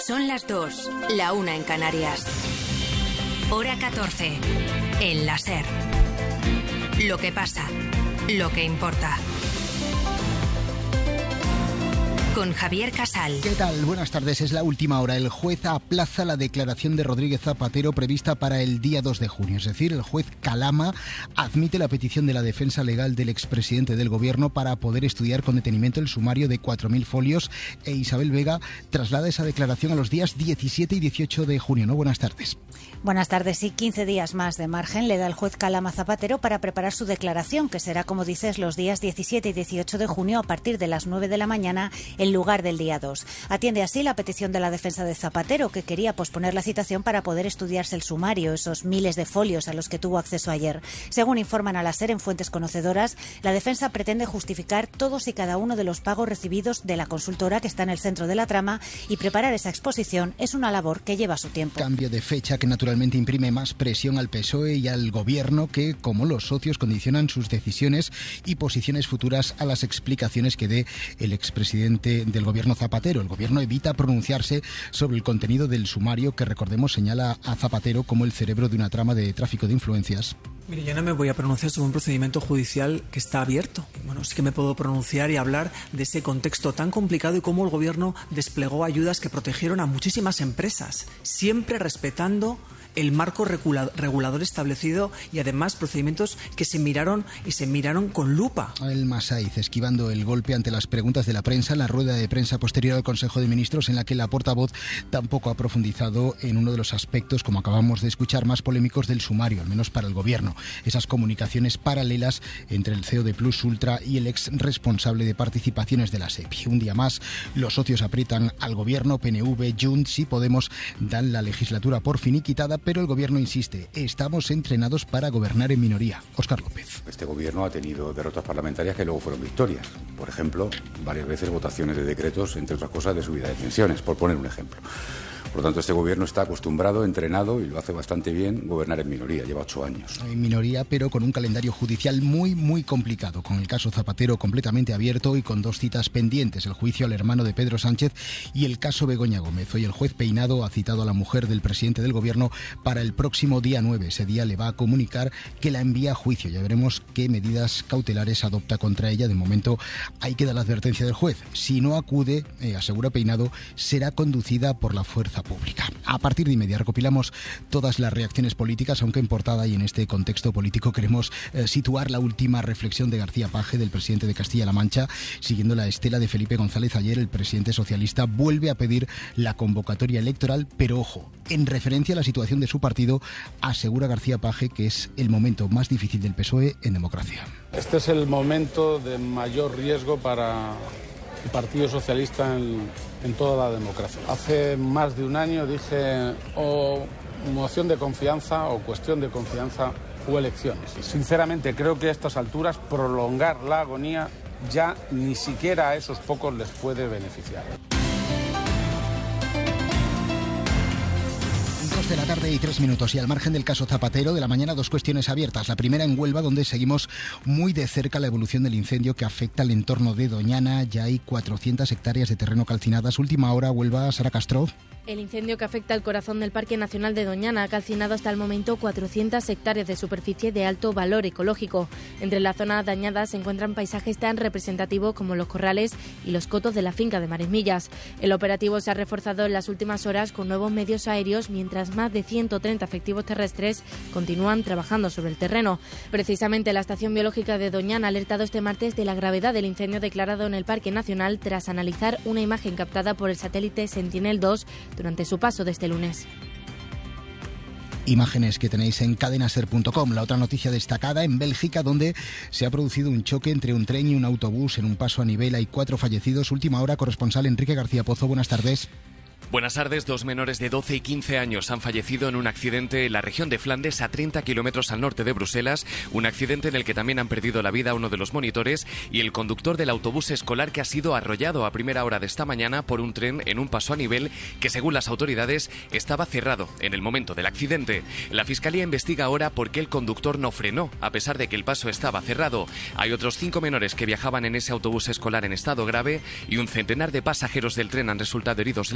Son las 2, la 1 en Canarias. Hora 14, en la SER. Lo que pasa, lo que importa. Con Javier Casal. ¿Qué tal? Buenas tardes. Es la última hora. El juez aplaza la declaración de Rodríguez Zapatero prevista para el día 2 de junio. Es decir, el juez Calama admite la petición de la defensa legal del expresidente del gobierno para poder estudiar con detenimiento el sumario de 4.000 folios e Isabel Vega traslada esa declaración a los días 17 y 18 de junio. ¿No? Buenas tardes. Buenas tardes. Y 15 días más de margen le da el juez Calama Zapatero para preparar su declaración, que será, como dices, los días 17 y 18 de junio a partir de las 9 de la mañana en lugar del día 2. Atiende así la petición de la defensa de Zapatero, que quería posponer la citación para poder estudiarse el sumario, esos miles de folios a los que tuvo acceso ayer. Según informan a la SER en fuentes conocedoras, la defensa pretende justificar todos y cada uno de los pagos recibidos de la consultora que está en el centro de la trama, y preparar esa exposición es una labor que lleva su tiempo. Cambio de fecha que naturalmente imprime más presión al PSOE y al gobierno, que, como los socios, condicionan sus decisiones y posiciones futuras a las explicaciones que dé el expresidente del gobierno Zapatero. El gobierno evita pronunciarse sobre el contenido del sumario que, recordemos, señala a Zapatero como el cerebro de una trama de tráfico de influencias. Mire, yo no me voy a pronunciar sobre un procedimiento judicial que está abierto. Bueno, sí que me puedo pronunciar y hablar de ese contexto tan complicado y cómo el gobierno desplegó ayudas que protegieron a muchísimas empresas, siempre respetando el marco regulador establecido y además procedimientos que se miraron con lupa. El Masaiz esquivando el golpe ante las preguntas de la prensa en la rueda de prensa posterior al Consejo de Ministros, en la que la portavoz tampoco ha profundizado en uno de los aspectos, como acabamos de escuchar, más polémicos del sumario, al menos para el gobierno. Esas comunicaciones paralelas entre el CEO de Plus Ultra y el ex responsable de participaciones de la SEPI. Un día más, los socios aprietan al gobierno. PNV, Junts y Podemos dan la legislatura por finiquitada, pero el gobierno insiste: estamos entrenados para gobernar en minoría. Óscar López. Este gobierno ha tenido derrotas parlamentarias que luego fueron victorias. Por ejemplo, varias veces votaciones de decretos, entre otras cosas, de subida de pensiones, por poner un ejemplo. Por lo tanto, este gobierno está acostumbrado, entrenado, y lo hace bastante bien, gobernar en minoría. Lleva 8 años. En minoría, pero con un calendario judicial muy complicado, con el caso Zapatero completamente abierto y con 2 citas pendientes: el juicio al hermano de Pedro Sánchez y el caso Begoña Gómez. Hoy el juez Peinado ha citado a la mujer del presidente del gobierno para el próximo día 9. Ese día le va a comunicar que la envía a juicio. Ya veremos qué medidas cautelares adopta contra ella. De momento ahí queda la advertencia del juez: si no acude, asegura Peinado, será conducida por la fuerza pública. A partir de inmediato recopilamos todas las reacciones políticas, aunque en portada y en este contexto político queremos situar la última reflexión de García Page, del presidente de Castilla-La Mancha. Siguiendo la estela de Felipe González, ayer el presidente socialista vuelve a pedir la convocatoria electoral, pero ojo, en referencia a la situación de su partido, asegura García Page que es el momento más difícil del PSOE en democracia. Este es el momento de mayor riesgo para el Partido Socialista en toda la democracia. Hace más de un año dije o moción de confianza o cuestión de confianza o elecciones. Sinceramente creo que a estas alturas prolongar la agonía ya ni siquiera a esos pocos les puede beneficiar. 2 de la tarde y 3 minutos. Y al margen del caso Zapatero, de la mañana 2 cuestiones abiertas. La primera en Huelva, donde seguimos muy de cerca la evolución del incendio que afecta al entorno de Doñana. Ya hay 400 hectáreas de terreno calcinadas. Última hora, Huelva, Sara Castro. El incendio que afecta al corazón del Parque Nacional de Doñana ha calcinado hasta el momento 400 hectáreas de superficie de alto valor ecológico. Entre la zona dañada se encuentran paisajes tan representativos como los corrales y los cotos de la finca de Maresmillas. El operativo se ha reforzado en las últimas horas con nuevos medios aéreos, mientras más de 130 efectivos terrestres continúan trabajando sobre el terreno. Precisamente la Estación Biológica de Doñana ha alertado este martes de la gravedad del incendio declarado en el Parque Nacional tras analizar una imagen captada por el satélite Sentinel-2 durante su paso de este lunes. Imágenes que tenéis en cadenaser.com. La otra noticia destacada en Bélgica, donde se ha producido un choque entre un tren y un autobús en un paso a nivel. Hay 4 fallecidos. Última hora, corresponsal Enrique García Pozo. Buenas tardes. Buenas tardes. 2 menores de 12 y 15 años han fallecido en un accidente en la región de Flandes, a 30 kilómetros al norte de Bruselas. Un accidente en el que también han perdido la vida uno de los monitores y el conductor del autobús escolar, que ha sido arrollado a primera hora de esta mañana por un tren en un paso a nivel que, según las autoridades, estaba cerrado en el momento del accidente. La Fiscalía investiga ahora por qué el conductor no frenó, a pesar de que el paso estaba cerrado. Hay otros 5 menores que viajaban en ese autobús escolar en estado grave y un centenar de pasajeros del tren han resultado heridos leves.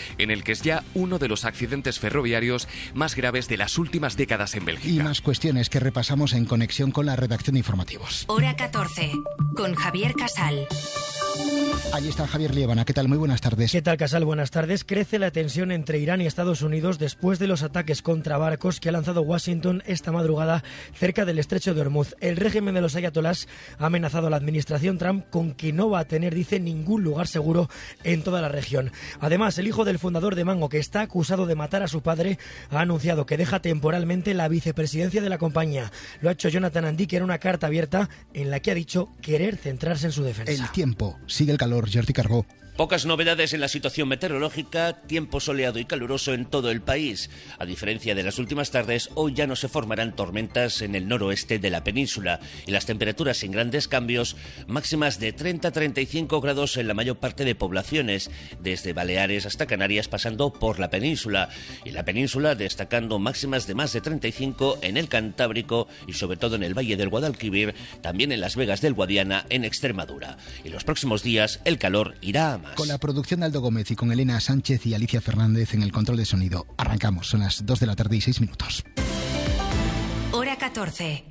en el que es ya uno de los accidentes ferroviarios más graves de las últimas décadas en Bélgica. Y más cuestiones que repasamos en conexión con la redacción de informativos. Hora 14, con Javier Casal. Allí está Javier Liébana. ¿Qué tal? Muy buenas tardes. ¿Qué tal, Casal? Buenas tardes. Crece la tensión entre Irán y Estados Unidos después de los ataques contra barcos que ha lanzado Washington esta madrugada cerca del estrecho de Hormuz. El régimen de los ayatolás ha amenazado a la administración Trump con que no va a tener, dice, ningún lugar seguro en toda la región. Además, el hijo del fundador de Mango, que está acusado de matar a su padre, ha anunciado que deja temporalmente la vicepresidencia de la compañía. Lo ha hecho Jonathan Andy, que era una carta abierta en la que ha dicho querer centrarse en su defensa. El tiempo. Sigue el calor. Jordi Carbó. Pocas novedades en la situación meteorológica, tiempo soleado y caluroso en todo el país. A diferencia de las últimas tardes, hoy ya no se formarán tormentas en el noroeste de la península y las temperaturas sin grandes cambios, máximas de 30-35 grados en la mayor parte de poblaciones, desde Baleares hasta Canarias pasando por la península. Y la península destacando máximas de más de 35 en el Cantábrico y sobre todo en el Valle del Guadalquivir, también en Las Vegas del Guadiana en Extremadura. Y los próximos días el calor irá a más. Con la producción de Aldo Gómez y con Elena Sánchez y Alicia Fernández en el control de sonido. Arrancamos, son las 2 de la tarde y 6 minutos. Hora 14.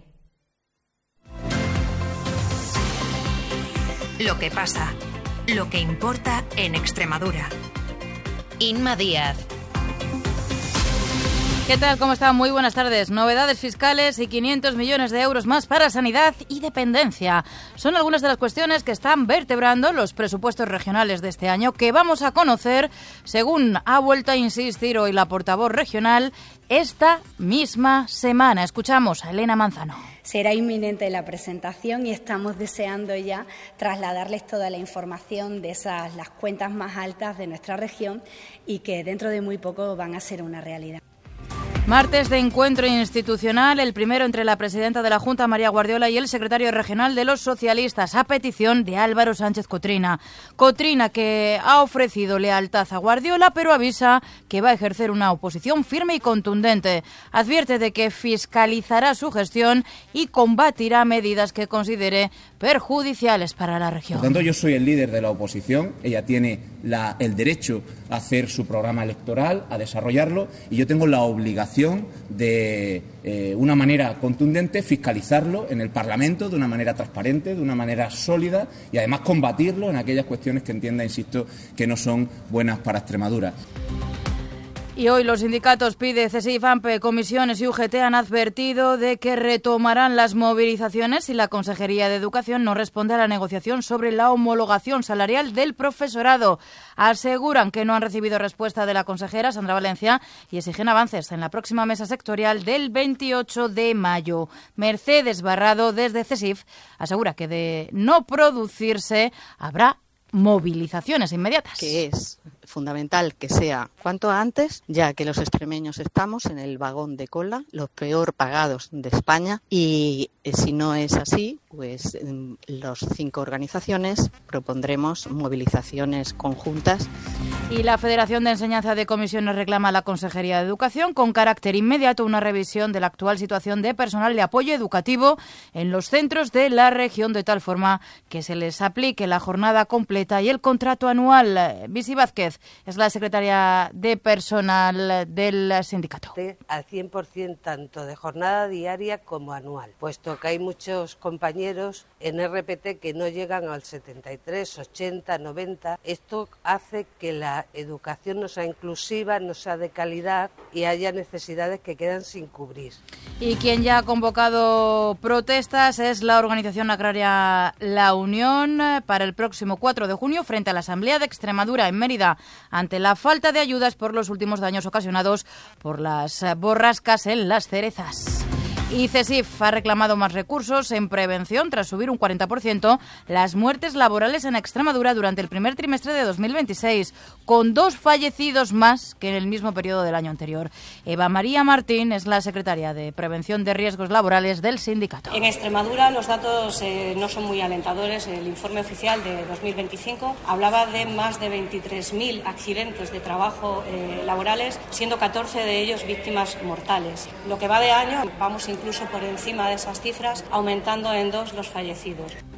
Lo que pasa, lo que importa en Extremadura. Inma Díaz. ¿Qué tal? ¿Cómo están? Muy buenas tardes. Novedades fiscales y 500 millones de euros más para sanidad y dependencia. Son algunas de las cuestiones que están vertebrando los presupuestos regionales de este año que vamos a conocer, según ha vuelto a insistir hoy la portavoz regional, esta misma semana. Escuchamos a Elena Manzano. Será inminente la presentación y estamos deseando ya trasladarles toda la información de las cuentas más altas de nuestra región y que dentro de muy poco van a ser una realidad. Martes de encuentro institucional, el primero entre la presidenta de la Junta, María Guardiola, y el secretario regional de los socialistas, a petición de Álvaro Sánchez Cotrina. Cotrina, que ha ofrecido lealtad a Guardiola, pero avisa que va a ejercer una oposición firme y contundente. Advierte de que fiscalizará su gestión y combatirá medidas que considere perjudiciales para la región. Por tanto, yo soy el líder de la oposición, ella tiene el derecho a hacer su programa electoral, a desarrollarlo, y yo tengo la obligación de una manera contundente fiscalizarlo en el Parlamento de una manera transparente, de una manera sólida y además combatirlo en aquellas cuestiones que entienda, insisto, que no son buenas para Extremadura. Y hoy los sindicatos PIDE, CSIF, AMPE, Comisiones y UGT han advertido de que retomarán las movilizaciones si la Consejería de Educación no responde a la negociación sobre la homologación salarial del profesorado. Aseguran que no han recibido respuesta de la consejera Sandra Valencia y exigen avances en la próxima mesa sectorial del 28 de mayo. Mercedes Barrado, desde CSIF, asegura que de no producirse habrá movilizaciones inmediatas. Que es fundamental que sea cuanto antes, ya que los extremeños estamos en el vagón de cola, los peor pagados de España, y si no es así, pues las 5 organizaciones propondremos movilizaciones conjuntas. Y la Federación de Enseñanza de Comisiones reclama a la Consejería de Educación con carácter inmediato una revisión de la actual situación de personal de apoyo educativo en los centros de la región, de tal forma que se les aplique la jornada completa y el contrato anual. Visi Vázquez es la secretaria de personal del sindicato. Al 100% tanto de jornada diaria como anual, puesto que hay muchos compañeros en RPT que no llegan al 73, 80, 90. Esto hace que la educación no sea inclusiva, no sea de calidad y haya necesidades que quedan sin cubrir. Y quien ya ha convocado protestas es la organización agraria La Unión para el próximo 4 de junio frente a la Asamblea de Extremadura en Mérida, ante la falta de ayudas por los últimos daños ocasionados por las borrascas en las cerezas. Y CSIF ha reclamado más recursos en prevención tras subir un 40% las muertes laborales en Extremadura durante el primer trimestre de 2026, con 2 fallecidos más que en el mismo periodo del año anterior. Eva María Martín es la secretaria de Prevención de Riesgos Laborales del sindicato. En Extremadura los datos no son muy alentadores. El informe oficial de 2025 hablaba de más de 23.000 accidentes de trabajo laborales, siendo 14 de ellos víctimas mortales. Lo que va de año vamos incluso por encima de esas cifras, aumentando en 2 los fallecidos.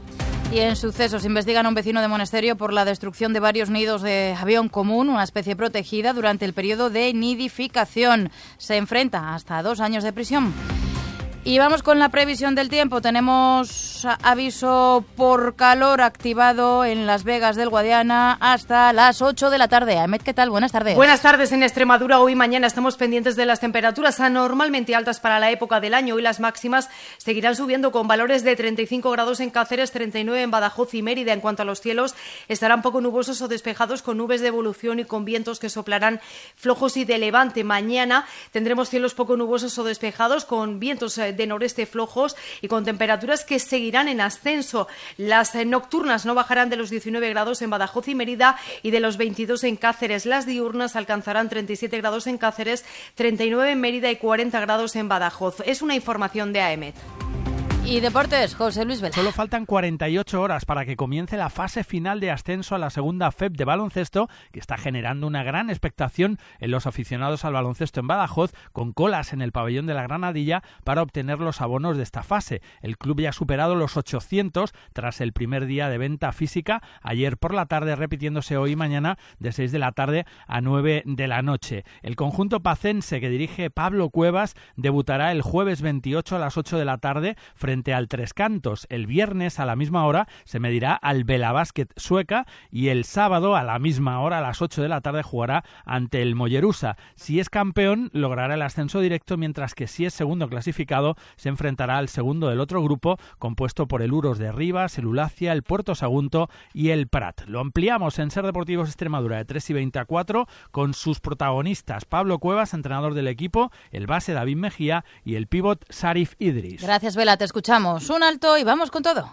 Y en sucesos, investigan a un vecino de Monesterio por la destrucción de varios nidos de avión común, una especie protegida, durante el periodo de nidificación. Se enfrenta hasta 2 años de prisión. Y vamos con la previsión del tiempo. Tenemos aviso por calor activado en Las Vegas del Guadiana hasta las 8 de la tarde. Ahmed, ¿qué tal? Buenas tardes. Buenas tardes. En Extremadura hoy y mañana estamos pendientes de las temperaturas anormalmente altas para la época del año. Hoy las máximas seguirán subiendo con valores de 35 grados en Cáceres, 39 en Badajoz y Mérida. En cuanto a los cielos, estarán poco nubosos o despejados con nubes de evolución y con vientos que soplarán flojos y de levante. Mañana tendremos cielos poco nubosos o despejados con vientos de noreste flojos y con temperaturas que seguirán en ascenso. Las nocturnas no bajarán de los 19 grados en Badajoz y Mérida y de los 22 en Cáceres. Las diurnas alcanzarán 37 grados en Cáceres, 39 en Mérida y 40 grados en Badajoz. Es una información de AEMET. Y deportes, José Luis Vela. Solo faltan 48 horas para que comience la fase final de ascenso a la segunda FEP de baloncesto, que está generando una gran expectación en los aficionados al baloncesto en Badajoz, con colas en el pabellón de la Granadilla para obtener los abonos de esta fase. El club ya ha superado los 800 tras el primer día de venta física, ayer por la tarde, repitiéndose hoy y mañana de 6 de la tarde a 9 de la noche. El conjunto pacense que dirige Pablo Cuevas debutará el jueves 28 a las 8 de la tarde frente al Tres Cantos. El viernes a la misma hora se medirá al Vela Basket Sueca y el sábado a la misma hora, a las 8 de la tarde, jugará ante el Mollerusa. Si es campeón, logrará el ascenso directo, mientras que si es segundo clasificado, se enfrentará al segundo del otro grupo, compuesto por el Uros de Rivas, el Ulacia, el Puerto Sagunto y el Prat. Lo ampliamos en Ser Deportivos Extremadura de 3:20 a 4 con sus protagonistas: Pablo Cuevas, entrenador del equipo, el base David Mejía y el pívot Sarif Idris. Gracias, Vela, te escuchamos. Un alto y vamos con todo.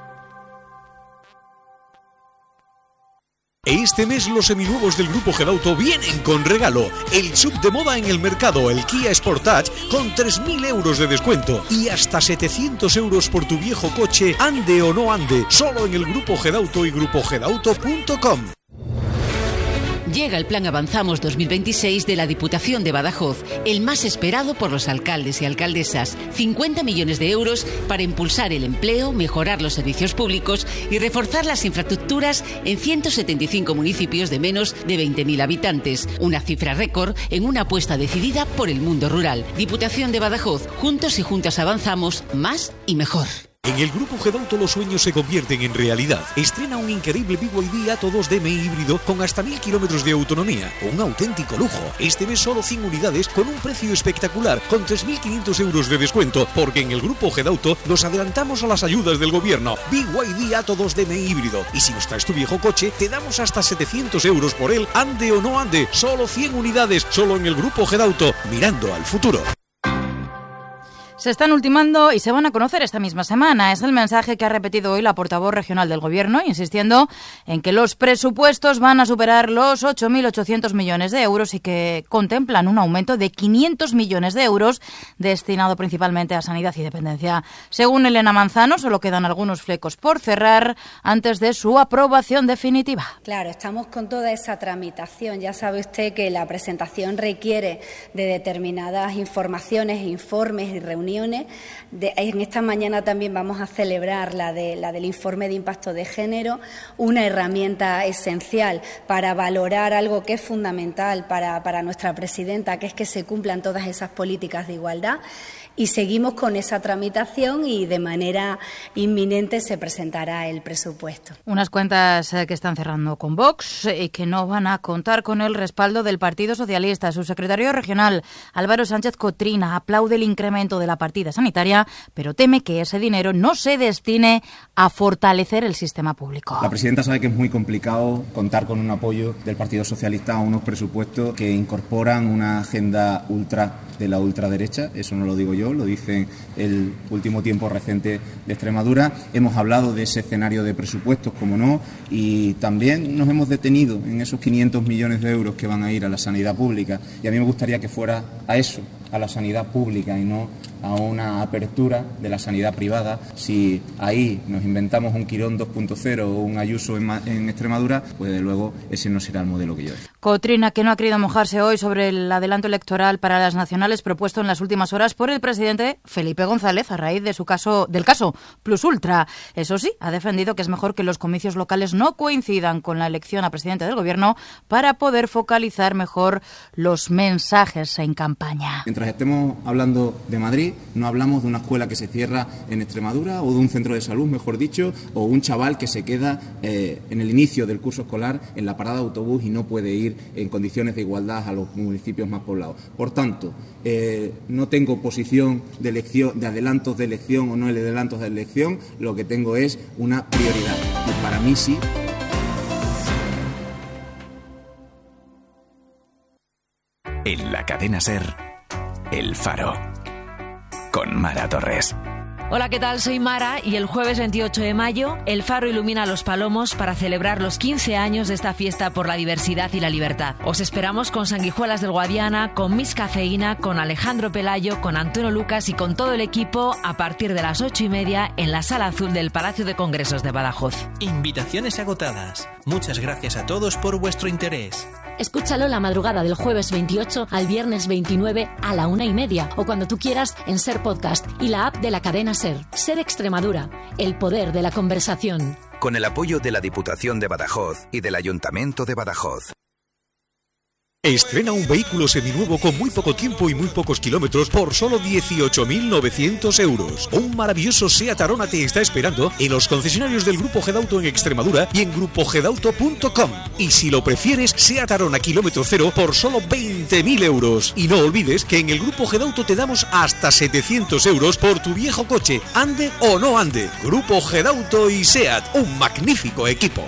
Este mes los seminuevos del Grupo Gedauto vienen con regalo. El sub de moda en el mercado, el Kia Sportage, con 3.000 euros de descuento y hasta 700 euros por tu viejo coche, ande o no ande, solo en el Grupo Gedauto y grupogedauto.com. Llega el Plan Avanzamos 2026 de la Diputación de Badajoz, el más esperado por los alcaldes y alcaldesas. 50 millones de euros para impulsar el empleo, mejorar los servicios públicos y reforzar las infraestructuras en 175 municipios de menos de 20.000 habitantes. Una cifra récord en una apuesta decidida por el mundo rural. Diputación de Badajoz, juntos y juntas avanzamos más y mejor. En el Grupo Gedauto los sueños se convierten en realidad. Estrena un increíble BYD Atto 2DM híbrido con hasta 1.000 kilómetros de autonomía. Un auténtico lujo. Este mes solo 100 unidades con un precio espectacular, con 3.500 euros de descuento, porque en el Grupo Gedauto nos adelantamos a las ayudas del gobierno. BYD Atto 2DM híbrido. Y si nos traes tu viejo coche, te damos hasta 700 euros por él, ande o no ande. Solo 100 unidades, solo en el Grupo Gedauto, mirando al futuro. Se están ultimando y se van a conocer esta misma semana. Es el mensaje que ha repetido hoy la portavoz regional del Gobierno, insistiendo en que los presupuestos van a superar los 8.800 millones de euros y que contemplan un aumento de 500 millones de euros destinado principalmente a sanidad y dependencia. Según Elena Manzano, solo quedan algunos flecos por cerrar antes de su aprobación definitiva. Claro, estamos con toda esa tramitación. Ya sabe usted que la presentación requiere de determinadas informaciones, informes y reuniones. En esta mañana también vamos a celebrar la del informe de impacto de género, una herramienta esencial para valorar algo que es fundamental para nuestra presidenta, que es que se cumplan todas esas políticas de igualdad. Y seguimos con esa tramitación y de manera inminente se presentará el presupuesto. Unas cuentas que están cerrando con Vox y que no van a contar con el respaldo del Partido Socialista. Su secretario regional, Álvaro Sánchez Cotrina, aplaude el incremento de la partida sanitaria, pero teme que ese dinero no se destine a fortalecer el sistema público. La presidenta sabe que es muy complicado contar con un apoyo del Partido Socialista a unos presupuestos que incorporan una agenda de la ultraderecha. Eso no lo digo yo, lo dice el último tiempo reciente de Extremadura. Hemos hablado de ese escenario de presupuestos, como no, y también nos hemos detenido en esos 500 millones de euros que van a ir a la sanidad pública. Y a mí me gustaría que fuera a eso, a la sanidad pública y no a una apertura de la sanidad privada. Si ahí nos inventamos un Quirón 2.0 o un Ayuso en Extremadura, pues de luego ese no será el modelo que yo. Cotrina, que no ha querido mojarse hoy sobre el adelanto electoral para las nacionales excepcionales propuesto en las últimas horas por el presidente Felipe González a raíz de del caso Plus Ultra. Eso sí, ha defendido que es mejor que los comicios locales no coincidan con la elección a presidente del Gobierno para poder focalizar mejor los mensajes en campaña. Mientras estemos hablando de Madrid, no hablamos de una escuela que se cierra en Extremadura o de un centro de salud, mejor dicho, o un chaval que se queda en el inicio del curso escolar en la parada de autobús y no puede ir en condiciones de igualdad a los municipios más poblados. Por tanto, no tengo posición de elección, de adelantos de elección o no de adelantos de elección, lo que tengo es una prioridad. Y para mí sí. En la cadena SER, El Faro, con Mara Torres. Hola, ¿qué tal? Soy Mara y el jueves 28 de mayo El Faro ilumina Los Palomos para celebrar los 15 años de esta fiesta por la diversidad y la libertad. Os esperamos con Sanguijuelas del Guadiana, con Miss Cafeína, con Alejandro Pelayo, con Antonio Lucas y con todo el equipo a partir de las 8:30 en la Sala Azul del Palacio de Congresos de Badajoz. Invitaciones agotadas. Muchas gracias a todos por vuestro interés. Escúchalo la madrugada del jueves 28 al viernes 29 a la 1:30 o cuando tú quieras en SER Podcast y la app de la cadena SER. SER Extremadura, el poder de la conversación. Con el apoyo de la Diputación de Badajoz y del Ayuntamiento de Badajoz. Estrena un vehículo seminuevo con muy poco tiempo y muy pocos kilómetros por solo 18.900 euros. Un maravilloso SEAT Arona te está esperando en los concesionarios del Grupo Gedauto en Extremadura y en grupogedauto.com. Y si lo prefieres, SEAT Arona kilómetro cero por solo 20.000 euros. Y no olvides que en el Grupo Gedauto te damos hasta 700 euros por tu viejo coche, ande o no ande. Grupo Gedauto y SEAT, un magnífico equipo.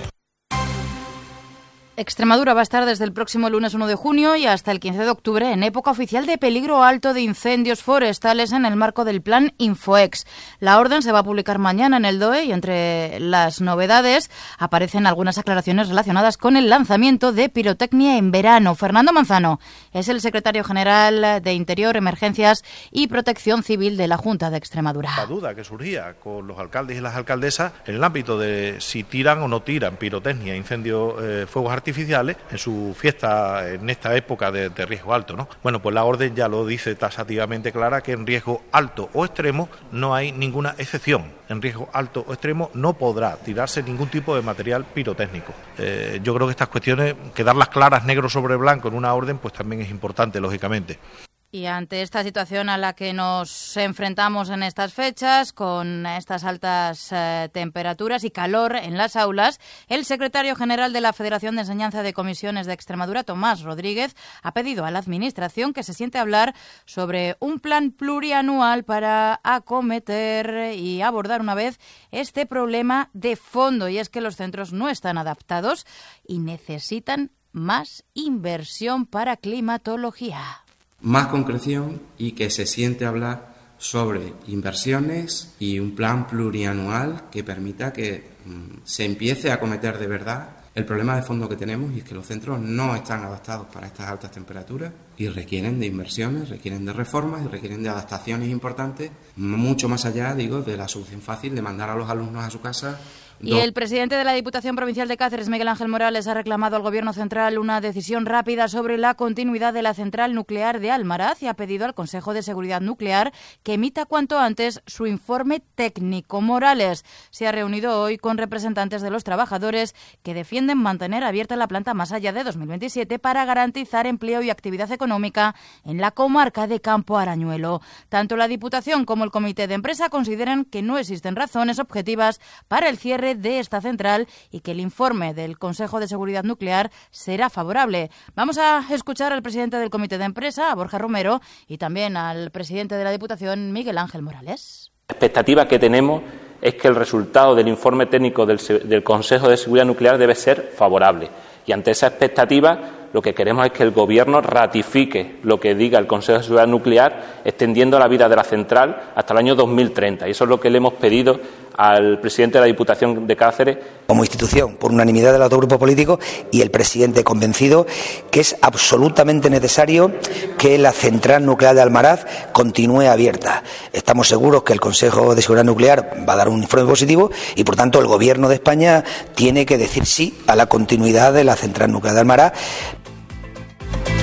Extremadura va a estar desde el próximo lunes 1 de junio y hasta el 15 de octubre en época oficial de peligro alto de incendios forestales en el marco del plan Infoex. La orden se va a publicar mañana en el DOE y entre las novedades aparecen algunas aclaraciones relacionadas con el lanzamiento de pirotecnia en verano. Fernando Manzano es el secretario general de Interior, Emergencias y Protección Civil de la Junta de Extremadura. La duda que surgía con los alcaldes y las alcaldesas en el ámbito de si tiran o no tiran pirotecnia, incendios, fuegos artificiales en su fiesta en esta época de riesgo alto, ¿no? Bueno, pues la orden ya lo dice taxativamente clara que en riesgo alto o extremo no hay ninguna excepción. En riesgo alto o extremo no podrá tirarse ningún tipo de material pirotécnico. Yo creo que estas cuestiones, quedarlas claras negro sobre blanco en una orden, pues también es importante, lógicamente. Y ante esta situación a la que nos enfrentamos en estas fechas, con estas altas temperaturas y calor en las aulas, el secretario general de la Federación de Enseñanza de Comisiones de Extremadura, Tomás Rodríguez, ha pedido a la Administración que se siente a hablar sobre un plan plurianual para acometer y abordar una vez este problema de fondo. Y es que los centros no están adaptados y necesitan más inversión para climatología. Más concreción y que se siente hablar sobre inversiones y un plan plurianual que permita que se empiece a acometer de verdad el problema de fondo que tenemos, y es que los centros no están adaptados para estas altas temperaturas y requieren de inversiones, requieren de reformas y requieren de adaptaciones importantes, mucho más allá, de la solución fácil de mandar a los alumnos a su casa. Y el presidente de la Diputación Provincial de Cáceres, Miguel Ángel Morales, ha reclamado al Gobierno central una decisión rápida sobre la continuidad de la central nuclear de Almaraz y ha pedido al Consejo de Seguridad Nuclear que emita cuanto antes su informe técnico. Morales se ha reunido hoy con representantes de los trabajadores que defienden mantener abierta la planta más allá de 2027 para garantizar empleo y actividad económica en la comarca de Campo Arañuelo. Tanto la Diputación como el Comité de Empresa consideran que no existen razones objetivas para el cierre de esta central y que el informe del Consejo de Seguridad Nuclear será favorable. Vamos a escuchar al presidente del Comité de Empresa, a Borja Romero, y también al presidente de la Diputación, Miguel Ángel Morales. La expectativa que tenemos es que el resultado del informe técnico del Consejo de Seguridad Nuclear debe ser favorable. Y ante esa expectativa, lo que queremos es que el Gobierno ratifique lo que diga el Consejo de Seguridad Nuclear, extendiendo la vida de la central hasta el año 2030. Y eso es lo que le hemos pedido al presidente de la Diputación de Cáceres. Como institución, por unanimidad de los dos grupos políticos y el presidente convencido que es absolutamente necesario que la central nuclear de Almaraz continúe abierta. Estamos seguros que el Consejo de Seguridad Nuclear va a dar un informe positivo y, por tanto, el Gobierno de España tiene que decir sí a la continuidad de la central nuclear de Almaraz.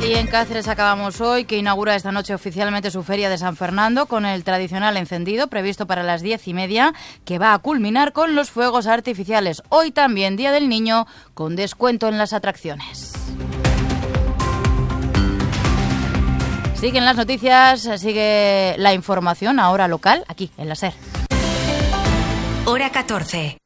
Y en Cáceres acabamos hoy, que inaugura esta noche oficialmente su Feria de San Fernando con el tradicional encendido previsto para las 10:30, que va a culminar con los fuegos artificiales. Hoy también Día del Niño, con descuento en las atracciones. Siguen las noticias, sigue la información ahora local, aquí en la SER. Hora 14.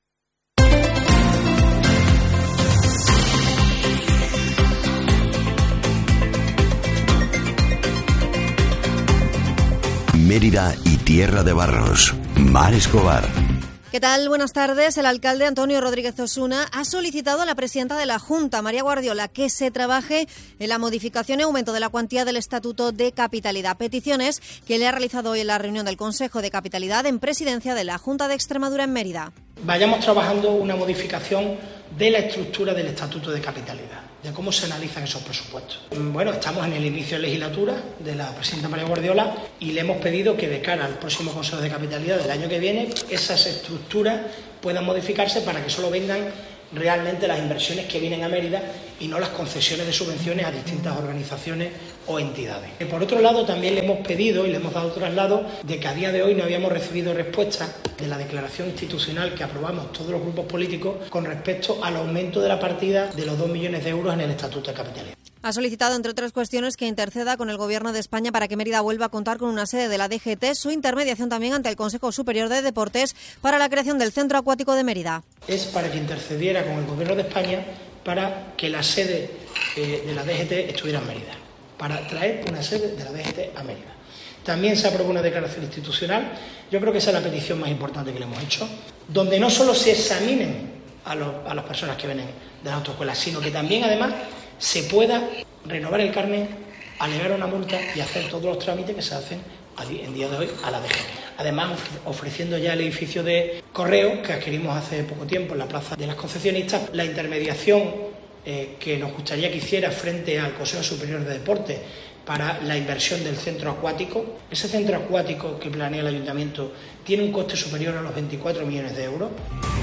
Mérida y Tierra de Barros. Mar Escobar. ¿Qué tal? Buenas tardes. El alcalde Antonio Rodríguez Osuna ha solicitado a la presidenta de la Junta, María Guardiola, que se trabaje en la modificación y aumento de la cuantía del Estatuto de Capitalidad. Peticiones que le ha realizado hoy en la reunión del Consejo de Capitalidad en presidencia de la Junta de Extremadura en Mérida. Vayamos trabajando una modificación de la estructura del Estatuto de Capitalidad, de cómo se analizan esos presupuestos. Bueno, estamos en el inicio de legislatura de la presidenta María Guardiola y le hemos pedido que de cara al próximo Consejo de Capitalidad del año que viene esas estructuras puedan modificarse para que solo vengan realmente las inversiones que vienen a Mérida y no las concesiones de subvenciones a distintas organizaciones o entidades. Por otro lado, también le hemos pedido y le hemos dado traslado de que a día de hoy no habíamos recibido respuesta de la declaración institucional que aprobamos todos los grupos políticos con respecto al aumento de la partida de los 2 millones de euros en el Estatuto de Capitalidad. Ha solicitado, entre otras cuestiones, que interceda con el Gobierno de España para que Mérida vuelva a contar con una sede de la DGT, su intermediación también ante el Consejo Superior de Deportes para la creación del Centro Acuático de Mérida. Es para que intercediera con el Gobierno de España para que la sede de la DGT estuviera en Mérida, para traer una sede de la DGT a Mérida. También se aprobó una declaración institucional, yo creo que esa es la petición más importante que le hemos hecho, donde no solo se examinen a las personas que vienen de las autoescuelas, sino que también además se pueda renovar el carnet, alegar una multa y hacer todos los trámites que se hacen en día de hoy a la DGT. Además, ofreciendo ya el edificio de correo que adquirimos hace poco tiempo en la plaza de las concesionistas, la intermediación que nos gustaría que hiciera frente al Consejo Superior de Deportes para la inversión del centro acuático. Ese centro acuático que planea el Ayuntamiento tiene un coste superior a los 24 millones de euros.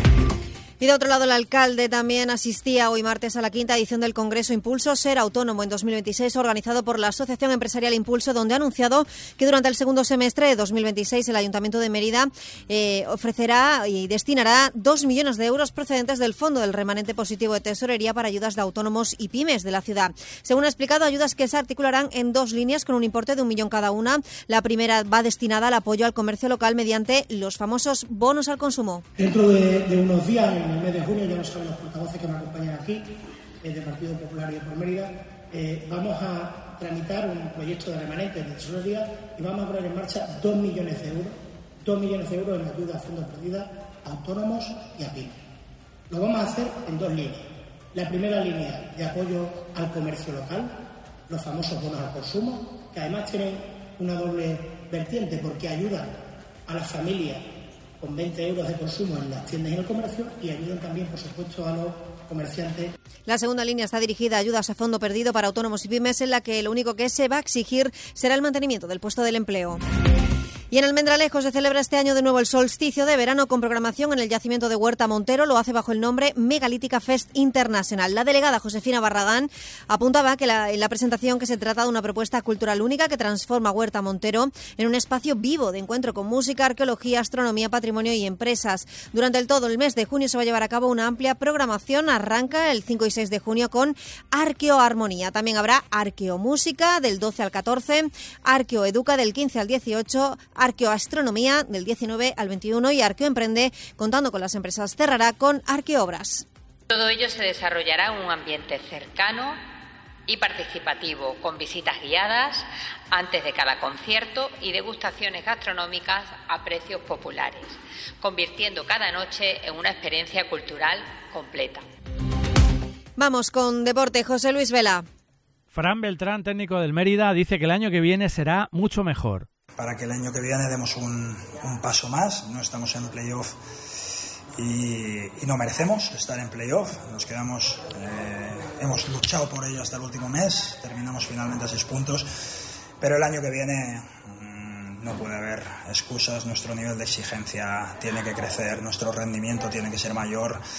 Y de otro lado, el alcalde también asistía hoy martes a la 5ª edición del Congreso Impulso Ser Autónomo en 2026, organizado por la Asociación Empresarial Impulso, donde ha anunciado que durante el segundo semestre de 2026 el Ayuntamiento de Mérida ofrecerá y destinará 2 millones de euros procedentes del Fondo del Remanente Positivo de Tesorería para ayudas de autónomos y pymes de la ciudad. Según ha explicado, ayudas que se articularán en 2 líneas con un importe de 1 millón cada una. La primera va destinada al apoyo al comercio local mediante los famosos bonos al consumo. Dentro de unos días, en el mes de junio, ya lo saben los portavoces que me acompañan aquí, del Partido Popular y de por Mérida, vamos a tramitar un proyecto de remanente de tesorería y vamos a poner en marcha 2 millones de euros, 2 millones de euros en ayuda a fondos perdidas a autónomos y a pymes. Lo vamos a hacer en 2 líneas. La primera línea de apoyo al comercio local, los famosos bonos al consumo, que además tienen una doble vertiente porque ayudan a las familias con 20 euros de consumo en las tiendas y en el comercio y ayudan también, por supuesto, a los comerciantes. La segunda línea está dirigida a ayudas a fondo perdido para autónomos y pymes, en la que lo único que se va a exigir será el mantenimiento del puesto del empleo. Y en Almendralejo se celebra este año de nuevo el solsticio de verano con programación en el yacimiento de Huerta Montero. Lo hace bajo el nombre Megalítica Fest International. La delegada Josefina Barragán apuntaba que en la presentación que se trata de una propuesta cultural única que transforma Huerta Montero en un espacio vivo de encuentro con música, arqueología, astronomía, patrimonio y empresas. Durante todo el mes de junio se va a llevar a cabo una amplia programación. Arranca el 5 y 6 de junio con Arqueoarmonía. También habrá Arqueomúsica del 12 al 14, Arqueoeduca del 15 al 18, Arqueoastronomía del 19 al 21 y Arqueoemprende, contando con las empresas, cerrará con Arqueobras. Todo ello se desarrollará en un ambiente cercano y participativo, con visitas guiadas antes de cada concierto y degustaciones gastronómicas a precios populares, convirtiendo cada noche en una experiencia cultural completa. Vamos con deporte. José Luis Vela. Fran Beltrán, técnico del Mérida, dice que el año que viene será mucho mejor. Para que el año que viene demos un paso más. No estamos en playoff y no merecemos estar en playoff. Nos quedamos, hemos luchado por ello hasta el último mes, terminamos finalmente a 6 puntos, pero el año que viene no puede haber excusas. Nuestro nivel de exigencia tiene que crecer, nuestro rendimiento tiene que ser mayor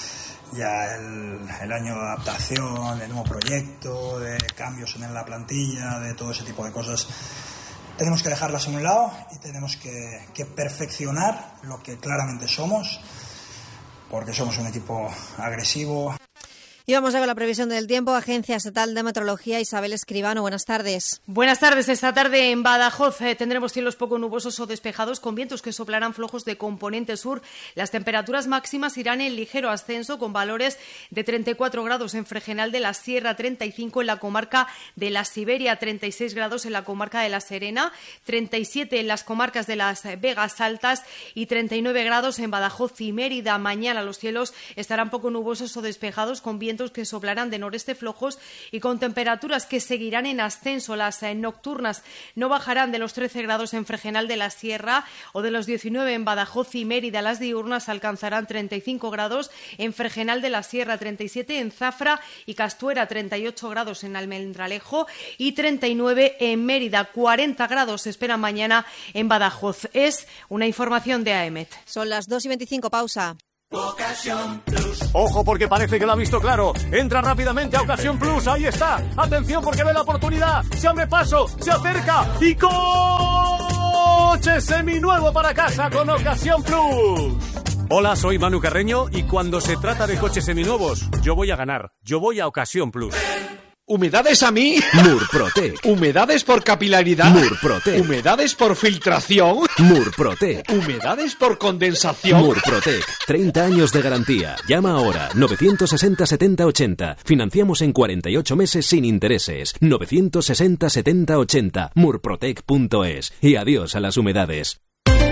ya el año de adaptación, de nuevo proyecto, de cambios en la plantilla, de todo ese tipo de cosas. Tenemos que dejarlas a un lado y tenemos que perfeccionar lo que claramente somos, porque somos un equipo agresivo. Y vamos a ver la previsión del tiempo. Agencia Estatal de Meteorología, Isabel Escribano, buenas tardes. Buenas tardes. Esta tarde en Badajoz tendremos cielos poco nubosos o despejados con vientos que soplarán flojos de componente sur. Las temperaturas máximas irán en ligero ascenso con valores de 34 grados en Fregenal de la Sierra, 35 en la comarca de la Siberia, 36 grados en la comarca de la Serena, 37 en las comarcas de las Vegas Altas y 39 grados en Badajoz y Mérida. Mañana los cielos estarán poco nubosos o despejados con vientos que soplarán de noreste flojos y con temperaturas que seguirán en ascenso. Las nocturnas no bajarán de los 13 grados en Fregenal de la Sierra o de los 19 en Badajoz y Mérida. Las diurnas alcanzarán 35 grados en Fregenal de la Sierra, 37 en Zafra y Castuera, 38 grados en Almendralejo y 39 en Mérida. 40 grados se esperan mañana en Badajoz. Es una información de AEMET. Son las 2:25, pausa. Ocasión Plus. Ojo, porque parece que lo ha visto claro. Entra rápidamente a Ocasión Plus. Ahí está. Atención, porque ve la oportunidad. Se abre paso, se acerca y coche seminuevo para casa con Ocasión Plus. Hola, soy Manu Carreño y cuando se trata de coches seminuevos, yo voy a ganar. Yo voy a Ocasión Plus. ¿Humedades a mí? Murprotec. ¿Humedades por capilaridad? Murprotec. ¿Humedades por filtración? Murprotec. ¿Humedades por condensación? Murprotec. 30 años de garantía. Llama ahora. 960 70 80. Financiamos en 48 meses sin intereses. 960 70 80. Murprotec.es. Y adiós a las humedades.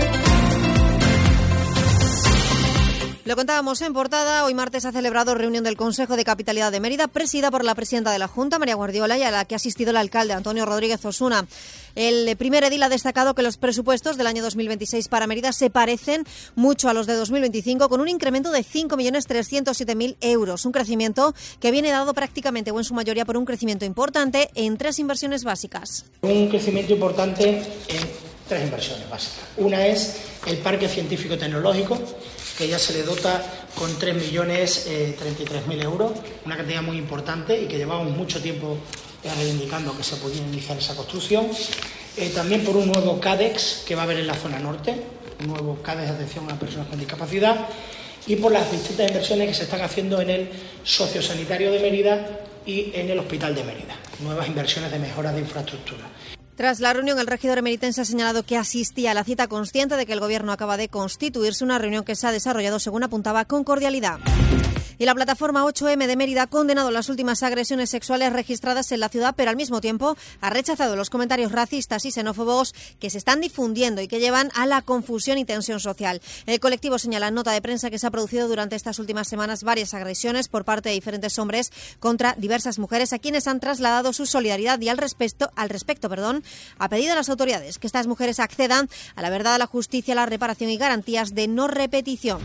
Lo contábamos en portada. Hoy martes ha celebrado reunión del Consejo de Capitalidad de Mérida, presidida por la presidenta de la Junta, María Guardiola, y a la que ha asistido el alcalde, Antonio Rodríguez Osuna. El primer edil ha destacado que los presupuestos del año 2026 para Mérida se parecen mucho a los de 2025, con un incremento de 5.307.000 euros. Un crecimiento que viene dado prácticamente o en su mayoría por un crecimiento importante en 3 inversiones básicas. Un crecimiento importante en 3 inversiones básicas. Una es el Parque Científico Tecnológico, que ya se le dota con 3.033.000 euros, una cantidad muy importante y que llevamos mucho tiempo reivindicando que se pudiera iniciar esa construcción. También por un nuevo CADEX que va a haber en la zona norte, un nuevo CADEX de atención a personas con discapacidad, y por las distintas inversiones que se están haciendo en el sociosanitario de Mérida y en el Hospital de Mérida, nuevas inversiones de mejora de infraestructura. Tras la reunión, el regidor emeritense ha señalado que asistía a la cita consciente de que el Gobierno acaba de constituirse, una reunión que se ha desarrollado, según apuntaba, con cordialidad. Y la plataforma 8M de Mérida ha condenado las últimas agresiones sexuales registradas en la ciudad, pero al mismo tiempo ha rechazado los comentarios racistas y xenófobos que se están difundiendo y que llevan a la confusión y tensión social. El colectivo señala en nota de prensa que se ha producido durante estas últimas semanas varias agresiones por parte de diferentes hombres contra diversas mujeres, a quienes han trasladado su solidaridad y al respecto, ha pedido a las autoridades que estas mujeres accedan a la verdad, a la justicia, a la reparación y garantías de no repetición.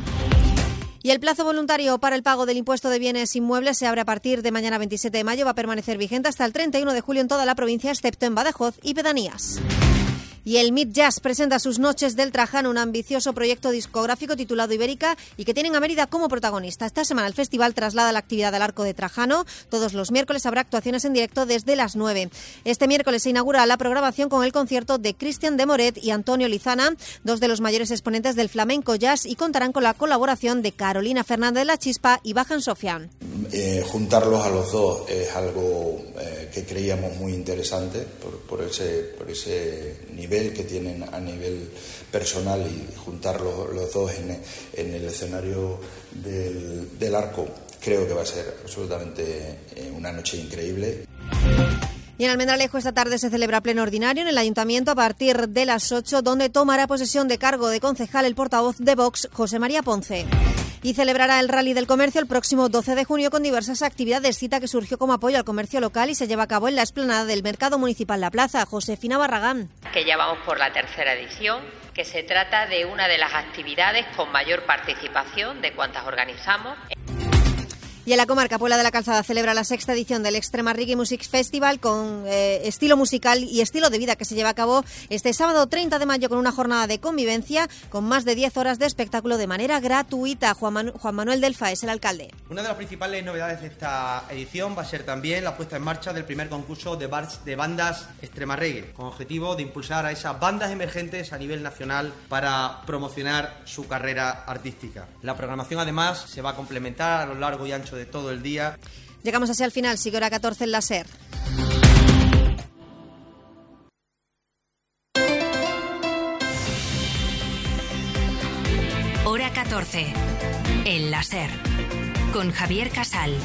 Y el plazo voluntario para el pago del impuesto de bienes inmuebles se abre a partir de mañana 27 de mayo. Va a permanecer vigente hasta el 31 de julio en toda la provincia, excepto en Badajoz y pedanías. Y el Mid Jazz presenta sus Noches del Trajano, un ambicioso proyecto discográfico titulado Ibérica y que tienen a Mérida como protagonista. Esta semana el festival traslada la actividad al Arco de Trajano. Todos los miércoles habrá actuaciones en directo desde las 9. Este miércoles se inaugura la programación con el concierto de Cristian de Moret y Antonio Lizana, 2 de los mayores exponentes del flamenco jazz, y contarán con la colaboración de Carolina Fernández de la Chispa y Bajan Sofian. Juntarlos a los dos es algo que creíamos muy interesante por ese nivel que tienen a nivel personal, y juntar los dos en el escenario del Arco creo que va a ser absolutamente una noche increíble. Y en Almendralejo esta tarde se celebra pleno ordinario en el Ayuntamiento a partir de las 8, donde tomará posesión de cargo de concejal el portavoz de Vox, José María Ponce. Y celebrará el Rally del Comercio el próximo 12 de junio con diversas actividades, cita que surgió como apoyo al comercio local y se lleva a cabo en la explanada del Mercado Municipal La Plaza. Josefina Barragán. Que ya vamos por la 3ª edición, que se trata de una de las actividades con mayor participación de cuantas organizamos. Y en la comarca Puebla de la Calzada celebra la 6ª edición del Extrema Reggae Music Festival con estilo musical y estilo de vida que se lleva a cabo este sábado 30 de mayo con una jornada de convivencia con más de 10 horas de espectáculo de manera gratuita. Juan Manuel Delfa es el alcalde. Una de las principales novedades de esta edición va a ser también la puesta en marcha del primer concurso de bandas Extrema Reggae, con objetivo de impulsar a esas bandas emergentes a nivel nacional para promocionar su carrera artística. La programación además se va a complementar a lo largo y ancho de todo el día. Llegamos así al final, sigue hora 14 en la SER. Hora 14 en la SER con Javier Casal.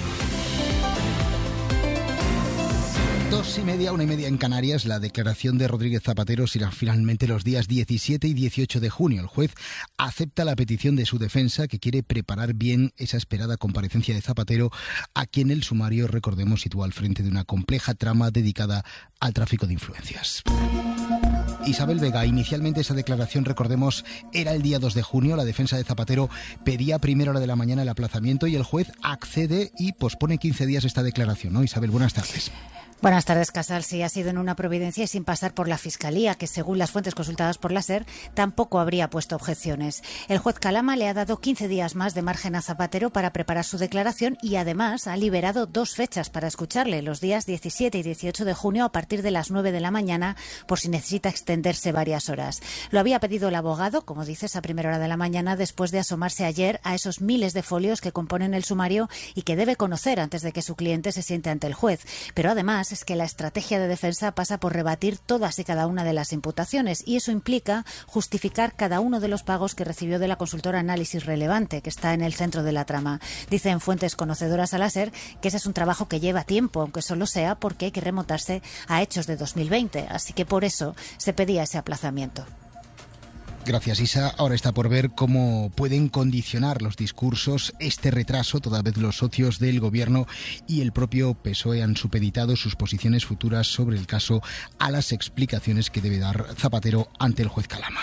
2:30, 1:30 en Canarias. La declaración de Rodríguez Zapatero será finalmente los días 17 y 18 de junio. El juez acepta la petición de su defensa, que quiere preparar bien esa esperada comparecencia de Zapatero, a quien el sumario, recordemos, sitúa al frente de una compleja trama dedicada al tráfico de influencias. Isabel Vega, inicialmente esa declaración, recordemos, era el día 2 de junio. La defensa de Zapatero pedía a primera hora de la mañana el aplazamiento y el juez accede y pospone 15 días esta declaración, ¿no? Isabel, buenas tardes. Buenas tardes, Casal. Sí, ha sido en una providencia y sin pasar por la Fiscalía, que según las fuentes consultadas por la SER, tampoco habría puesto objeciones. El juez Calama le ha dado 15 días más de margen a Zapatero para preparar su declaración y además ha liberado 2 fechas para escucharle, los días 17 y 18 de junio a partir de las 9 de la mañana, por si necesita extenderse varias horas. Lo había pedido el abogado, como dices, a primera hora de la mañana, después de asomarse ayer a esos miles de folios que componen el sumario y que debe conocer antes de que su cliente se siente ante el juez. Pero además es que la estrategia de defensa pasa por rebatir todas y cada una de las imputaciones y eso implica justificar cada uno de los pagos que recibió de la consultora Análisis Relevante, que está en el centro de la trama. Dicen fuentes conocedoras a la SER que ese es un trabajo que lleva tiempo, aunque solo sea porque hay que remontarse a hechos de 2020, así que por eso se pedía ese aplazamiento. Gracias, Isa. Ahora está por ver cómo pueden condicionar los discursos este retraso, toda vez los socios del Gobierno y el propio PSOE han supeditado sus posiciones futuras sobre el caso a las explicaciones que debe dar Zapatero ante el juez Calama.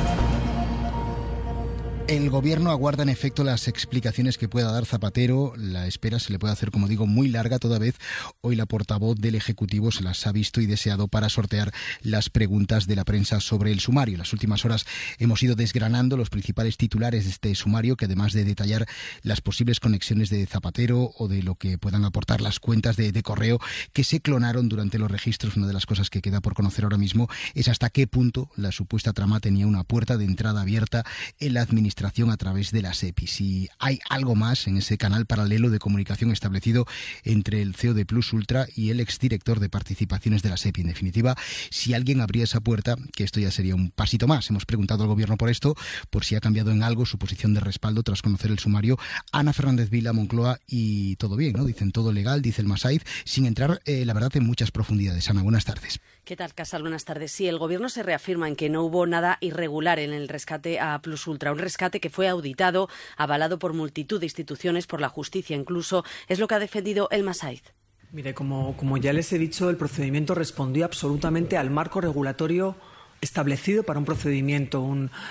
El Gobierno aguarda en efecto las explicaciones que pueda dar Zapatero. La espera se le puede hacer, como digo, muy larga, toda vez hoy la portavoz del Ejecutivo se las ha visto y deseado para sortear las preguntas de la prensa sobre el sumario. En las últimas horas hemos ido desgranando los principales titulares de este sumario, que además de detallar las posibles conexiones de Zapatero o de lo que puedan aportar las cuentas de correo que se clonaron durante los registros, una de las cosas que queda por conocer ahora mismo es hasta qué punto la supuesta trama tenía una puerta de entrada abierta en la administración a través de la SEPI. Si hay algo más en ese canal paralelo de comunicación establecido entre el CEO de Plus Ultra y el exdirector de participaciones de la SEPI. En definitiva, si alguien abría esa puerta, que esto ya sería un pasito más. Hemos preguntado al Gobierno por esto, por si ha cambiado en algo su posición de respaldo tras conocer el sumario. Ana Fernández Vila, Moncloa, y todo bien, ¿no? Dicen todo legal, dice el Masaiz, sin entrar, la verdad, en muchas profundidades. Ana, buenas tardes. ¿Qué tal, Casal? Buenas tardes. Sí, el Gobierno se reafirma en que no hubo nada irregular en el rescate a Plus Ultra, un rescate que fue auditado, avalado por multitud de instituciones, por la justicia incluso, es lo que ha defendido el Masaiz. Mire, como ya les he dicho, el procedimiento respondió absolutamente al marco regulatorio establecido para un procedimiento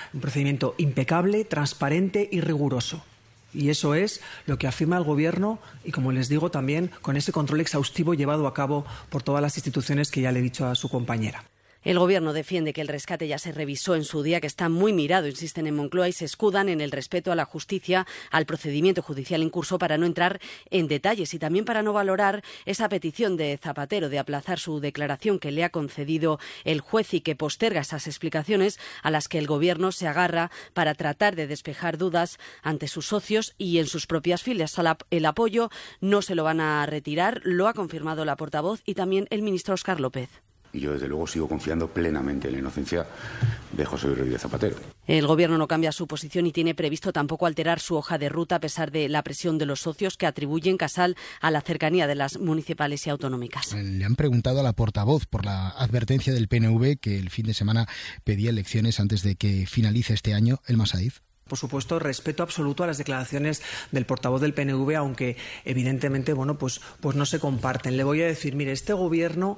impecable, transparente y riguroso. Y eso es lo que afirma el Gobierno y, como les digo, también con ese control exhaustivo llevado a cabo por todas las instituciones que ya le he dicho a su compañera. El Gobierno defiende que el rescate ya se revisó en su día, que está muy mirado, insisten en Moncloa, y se escudan en el respeto a la justicia, al procedimiento judicial en curso, para no entrar en detalles y también para no valorar esa petición de Zapatero de aplazar su declaración que le ha concedido el juez y que posterga esas explicaciones a las que el Gobierno se agarra para tratar de despejar dudas ante sus socios y en sus propias filas. El apoyo no se lo van a retirar, lo ha confirmado la portavoz y también el ministro Óscar López. Y yo, desde luego, sigo confiando plenamente en la inocencia de José Luis Rodríguez Zapatero. El Gobierno no cambia su posición y tiene previsto tampoco alterar su hoja de ruta a pesar de la presión de los socios que atribuyen, Casal, a la cercanía de las municipales y autonómicas. Le han preguntado a la portavoz por la advertencia del PNV que el fin de semana pedía elecciones antes de que finalice este año. El Masaiz. Por supuesto, respeto absoluto a las declaraciones del portavoz del PNV, aunque evidentemente pues no se comparten. Le voy a decir, mire, este Gobierno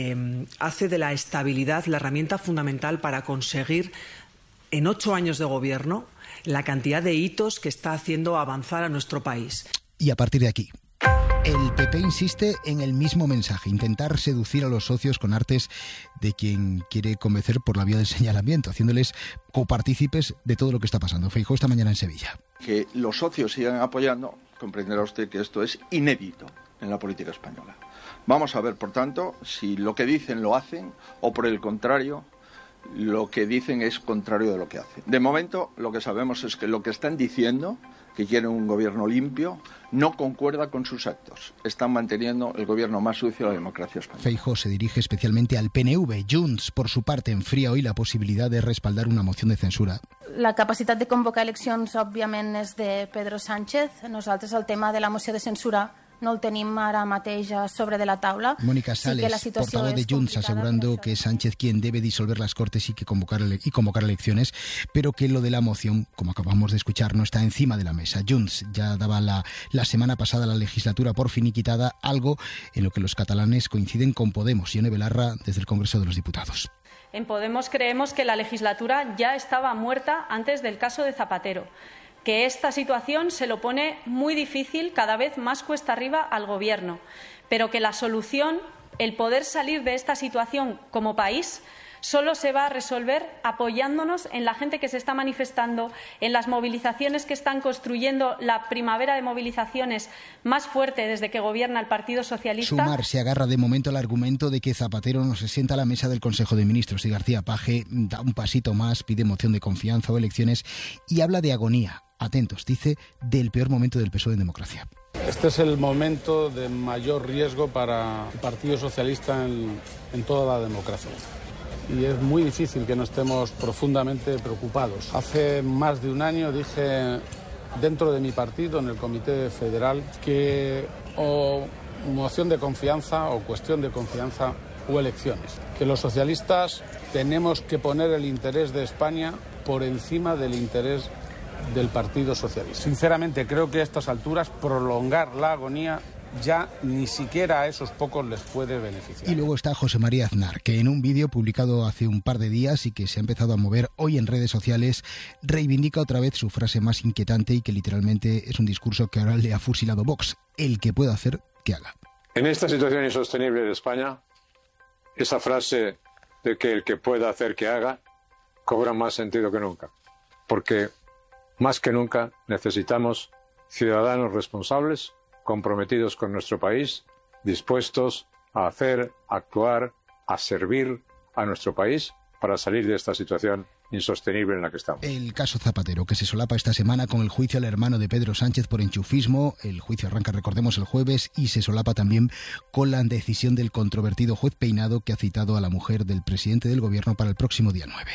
hace de la estabilidad la herramienta fundamental para conseguir en 8 años de Gobierno la cantidad de hitos que está haciendo avanzar a nuestro país. Y a partir de aquí, el PP insiste en el mismo mensaje, intentar seducir a los socios con artes de quien quiere convencer por la vía del señalamiento, haciéndoles copartícipes de todo lo que está pasando. Feijóo esta mañana en Sevilla. Que los socios sigan apoyando, comprenderá usted que esto es inédito en la política española. Vamos a ver, por tanto, si lo que dicen lo hacen o, por el contrario, lo que dicen es contrario de lo que hacen. De momento, lo que sabemos es que lo que están diciendo, que quieren un gobierno limpio, no concuerda con sus actos. Están manteniendo el gobierno más sucio de la democracia española. Feijóo se dirige especialmente al PNV. Junts, por su parte, enfría hoy la posibilidad de respaldar una moción de censura. La capacitat de convocar eleccions, òbviament, és de Pedro Sánchez. Nosaltres el tema de la moció de censura no el tenim ara mateix sobre de la taula. Mónica Sales, portavoz de Junts, asegurando que es Sánchez quien debe disolver las Cortes y convocar elecciones, pero que lo de la moción, como acabamos de escuchar, no está encima de la mesa. Junts ya daba la semana pasada la legislatura por finiquitada, algo en lo que los catalanes coinciden con Podemos. Ione Belarra, desde el Congreso de los Diputados. En Podemos creemos que la legislatura ya estaba muerta antes del caso de Zapatero, que esta situación se lo pone muy difícil, cada vez más cuesta arriba al Gobierno, pero que la solución, el poder salir de esta situación como país, solo se va a resolver apoyándonos en la gente que se está manifestando, en las movilizaciones que están construyendo la primavera de movilizaciones más fuerte desde que gobierna el Partido Socialista. Sumar se agarra de momento al argumento de que Zapatero no se sienta a la mesa del Consejo de Ministros y García Paje da un pasito más, pide moción de confianza o elecciones y habla de agonía. Atentos, dice, del peor momento del PSOE en democracia. Este es el momento de mayor riesgo para el Partido Socialista en toda la democracia. Y es muy difícil que no estemos profundamente preocupados. Hace más de un año dije dentro de mi partido, en el Comité Federal, que o moción de confianza o cuestión de confianza o elecciones. Que los socialistas tenemos que poner el interés de España por encima del interés del Partido Socialista. Sinceramente, creo que a estas alturas prolongar la agonía ya ni siquiera a esos pocos les puede beneficiar. Y luego está José María Aznar, que en un vídeo publicado hace un par de días y que se ha empezado a mover hoy en redes sociales, reivindica otra vez su frase más inquietante y que literalmente es un discurso que ahora le ha fusilado Vox. El que pueda hacer, que haga. En esta situación insostenible de España, esa frase de que el que pueda hacer, que haga, cobra más sentido que nunca. Porque más que nunca necesitamos ciudadanos responsables, comprometidos con nuestro país, dispuestos a hacer, a actuar, a servir a nuestro país para salir de esta situación insostenible en la que estamos. El caso Zapatero, que se solapa esta semana con el juicio al hermano de Pedro Sánchez por enchufismo. El juicio arranca, recordemos, el jueves y se solapa también con la decisión del controvertido juez Peinado, que ha citado a la mujer del presidente del gobierno para el próximo día 9.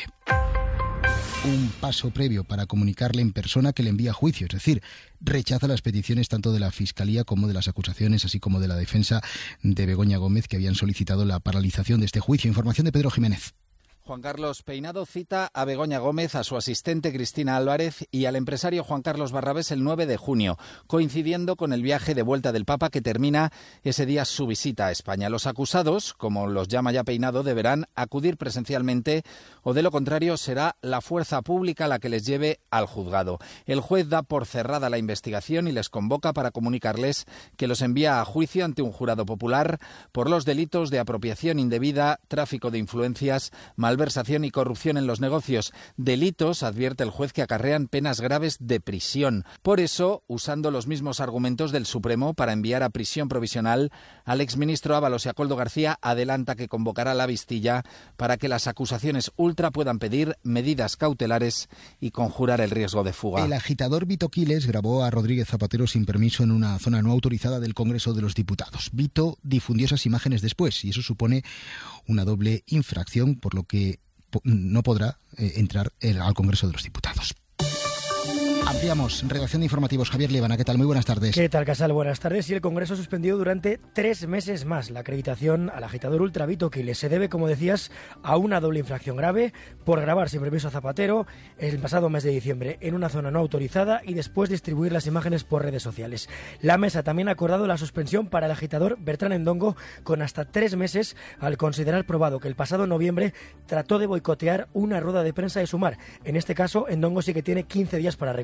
Un paso previo para comunicarle en persona que le envía a juicio, es decir, rechaza las peticiones tanto de la Fiscalía como de las acusaciones, así como de la defensa de Begoña Gómez, que habían solicitado la paralización de este juicio. Información de Pedro Jiménez. Juan Carlos Peinado cita a Begoña Gómez, a su asistente Cristina Álvarez y al empresario Juan Carlos Barrabés el 9 de junio, coincidiendo con el viaje de vuelta del Papa que termina ese día su visita a España. Los acusados, como los llama ya Peinado, deberán acudir presencialmente o de lo contrario será la fuerza pública la que les lleve al juzgado. El juez da por cerrada la investigación y les convoca para comunicarles que los envía a juicio ante un jurado popular por los delitos de apropiación indebida, tráfico de influencias, malversación y corrupción en los negocios, delitos, advierte el juez, que acarrean penas graves de prisión. Por eso, usando los mismos argumentos del Supremo para enviar a prisión provisional al exministro Ábalos y a Koldo García, adelanta que convocará la vistilla para que las acusaciones ultra puedan pedir medidas cautelares y conjurar el riesgo de fuga. El agitador Vito Quiles grabó a Rodríguez Zapatero sin permiso en una zona no autorizada del Congreso de los Diputados. Vito difundió esas imágenes después y eso supone una doble infracción, por lo que no podrá entrar al Congreso de los Diputados. Ampliamos. Redacción de informativos. Javier Líbana, ¿qué tal? Muy buenas tardes. ¿Qué tal, Casal? Buenas tardes. Y el Congreso ha suspendido durante 3 meses más la acreditación al agitador ultra Vito Quiles. Se debe, como decías, a una doble infracción grave por grabar sin permiso a Zapatero el pasado mes de diciembre en una zona no autorizada y después distribuir las imágenes por redes sociales. La mesa también ha acordado la suspensión para el agitador Bertrán Endongo con hasta 3 meses al considerar probado que el pasado noviembre trató de boicotear una rueda de prensa de Sumar. En este caso, Endongo sí que tiene 15 días para recurrir.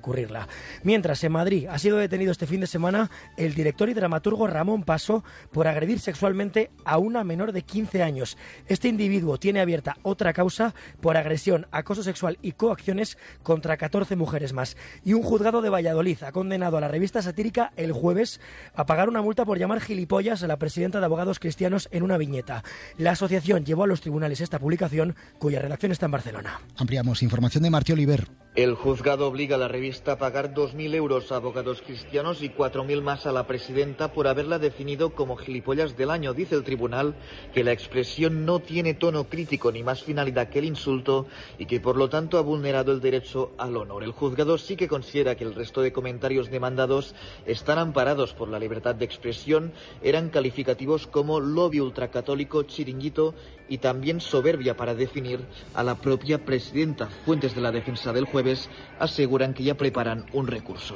recurrirla. Mientras, en Madrid ha sido detenido este fin de semana el director y dramaturgo Ramón Paso por agredir sexualmente a una menor de 15 años. Este individuo tiene abierta otra causa por agresión, acoso sexual y coacciones contra 14 mujeres más. Y un juzgado de Valladolid ha condenado a la revista satírica El Jueves a pagar una multa por llamar gilipollas a la presidenta de Abogados Cristianos en una viñeta. La asociación llevó a los tribunales esta publicación, cuya redacción está en Barcelona. Ampliamos información de Martí Oliver. El juzgado obliga a la revista a pagar 2.000 euros a Abogados Cristianos y 4.000 más a la presidenta por haberla definido como gilipollas del año. Dice el tribunal que la expresión no tiene tono crítico ni más finalidad que el insulto y que por lo tanto ha vulnerado el derecho al honor. El juzgado sí que considera que el resto de comentarios demandados están amparados por la libertad de expresión, eran calificativos como lobby ultracatólico, chiringuito y también soberbia para definir a la propia presidenta. Fuentes de la defensa del Jueves aseguran que ya preparan un recurso.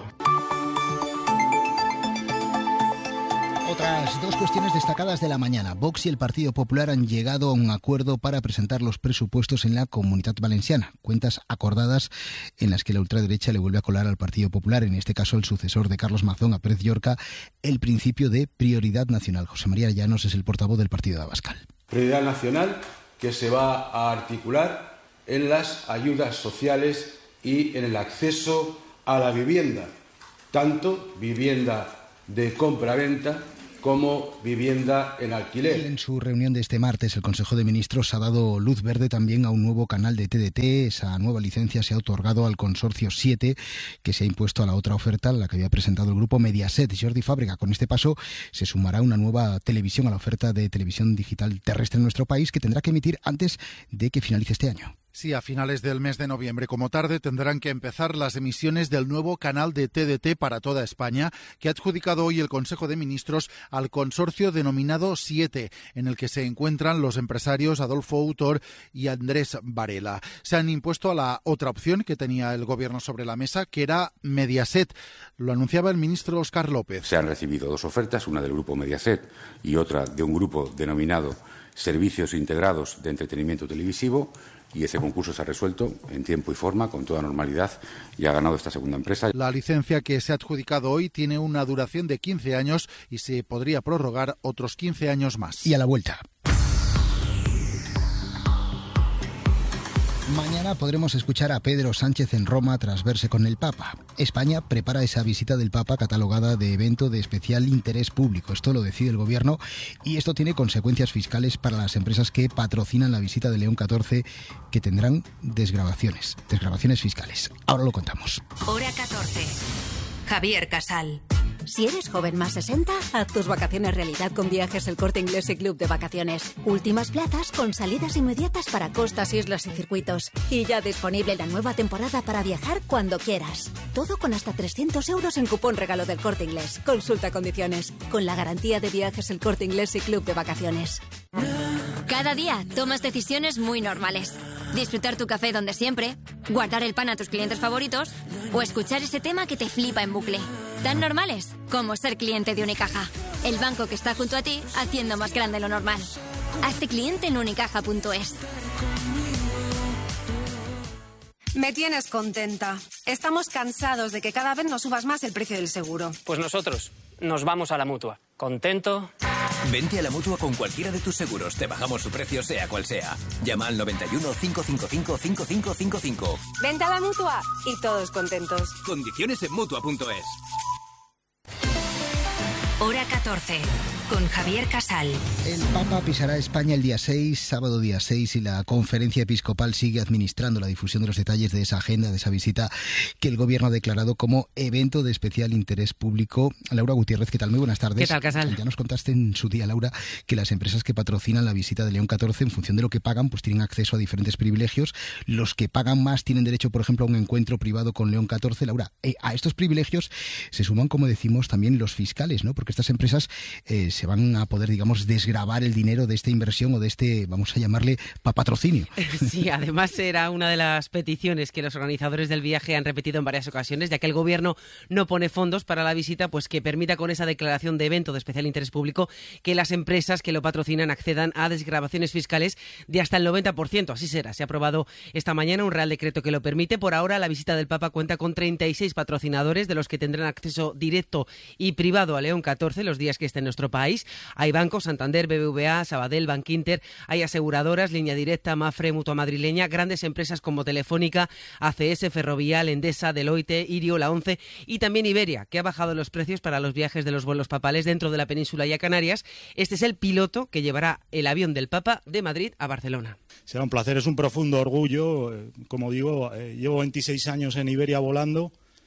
Otras dos cuestiones destacadas de la mañana. Vox y el Partido Popular han llegado a un acuerdo para presentar los presupuestos en la Comunitat Valenciana. Cuentas acordadas en las que la ultraderecha le vuelve a colar al Partido Popular, en este caso el sucesor de Carlos Mazón, a Pérez Llorca, el principio de prioridad nacional. José María Llanos es el portavoz del partido de Abascal. Prioridad nacional que se va a articular en las ayudas sociales y en el acceso a la vivienda, tanto vivienda de compra-venta como vivienda en alquiler. En su reunión de este martes, el Consejo de Ministros ha dado luz verde también a un nuevo canal de TDT. Esa nueva licencia se ha otorgado al Consorcio 7, que se ha impuesto a la otra oferta, la que había presentado el grupo Mediaset. Jordi Fábrega, con este paso se sumará una nueva televisión a la oferta de televisión digital terrestre en nuestro país, que tendrá que emitir antes de que finalice este año. Sí, a finales del mes de noviembre, como tarde, tendrán que empezar las emisiones del nuevo canal de TDT para toda España, que ha adjudicado hoy el Consejo de Ministros al consorcio denominado 7, en el que se encuentran los empresarios Adolfo Autor y Andrés Varela. Se han impuesto a la otra opción que tenía el Gobierno sobre la mesa, que era Mediaset. Lo anunciaba el ministro Óscar López. Se han recibido dos ofertas, una del grupo Mediaset y otra de un grupo denominado Servicios Integrados de Entretenimiento Televisivo, y ese concurso se ha resuelto en tiempo y forma, con toda normalidad, y ha ganado esta segunda empresa. La licencia que se ha adjudicado hoy tiene una duración de 15 años y se podría prorrogar otros 15 años más. Y a la vuelta. Mañana podremos escuchar a Pedro Sánchez en Roma tras verse con el Papa. España prepara esa visita del Papa catalogada de evento de especial interés público. Esto lo decide el Gobierno y esto tiene consecuencias fiscales para las empresas que patrocinan la visita de León XIV, que tendrán desgravaciones fiscales. Ahora lo contamos. Hora 14. Javier Casal. Si eres joven más 60, haz tus vacaciones realidad con Viajes El Corte Inglés y Club de Vacaciones. Últimas plazas con salidas inmediatas para costas, islas y circuitos. Y ya disponible la nueva temporada para viajar cuando quieras. Todo con hasta 300 euros en cupón regalo del Corte Inglés. Consulta condiciones. Con la garantía de Viajes El Corte Inglés y Club de Vacaciones. Cada día tomas decisiones muy normales. Disfrutar tu café donde siempre, guardar el pan a tus clientes favoritos o escuchar ese tema que te flipa en bucle. Tan normales como ser cliente de Unicaja. El banco que está junto a ti haciendo más grande lo normal. Hazte cliente en unicaja.es. Me tienes contenta. Estamos cansados de que cada vez nos subas más el precio del seguro. Pues nosotros nos vamos a la Mutua. ¿Contento? Vente a la Mutua con cualquiera de tus seguros. Te bajamos su precio sea cual sea. Llama al 91 555 5555. Vente a la Mutua y todos contentos. Condiciones en Mutua.es. Hora 14. Con Javier Casal. El Papa pisará España el día 6, sábado día 6, y la Conferencia Episcopal sigue administrando la difusión de los detalles de esa agenda, de esa visita que el Gobierno ha declarado como evento de especial interés público. Laura Gutiérrez, ¿qué tal? Muy buenas tardes. ¿Qué tal, Casal? Ya nos contaste en su día, Laura, que las empresas que patrocinan la visita de León XIV, en función de lo que pagan, pues tienen acceso a diferentes privilegios. Los que pagan más tienen derecho, por ejemplo, a un encuentro privado con León XIV. Laura, a estos privilegios se suman, como decimos, también los fiscales, ¿no? Porque estas empresas se se van a poder, digamos, desgravar el dinero de esta inversión o de este, vamos a llamarle, patrocinio. Sí, además era una de las peticiones que los organizadores del viaje han repetido en varias ocasiones, ya que el gobierno no pone fondos para la visita, pues que permita con esa declaración de evento de especial interés público que las empresas que lo patrocinan accedan a desgravaciones fiscales de hasta el 90%. Así será. Se ha aprobado esta mañana un real decreto que lo permite. Por ahora, la visita del Papa cuenta con 36 patrocinadores, de los que tendrán acceso directo y privado a León 14 los días que esté en nuestro país. Hay bancos, Santander, BBVA, Sabadell, Bankinter, hay aseguradoras, Línea Directa, Mafre, Mutua Madrileña, grandes empresas como Telefónica, ACS, Ferrovial, Endesa, Deloitte, Irio, la ONCE y también Iberia, que ha bajado los precios para los viajes de los vuelos papales dentro de la península y a Canarias. Este es el piloto que llevará el avión del Papa de Madrid a Barcelona. Será un placer, es un profundo orgullo. Como digo, llevo 26 años en Iberia volando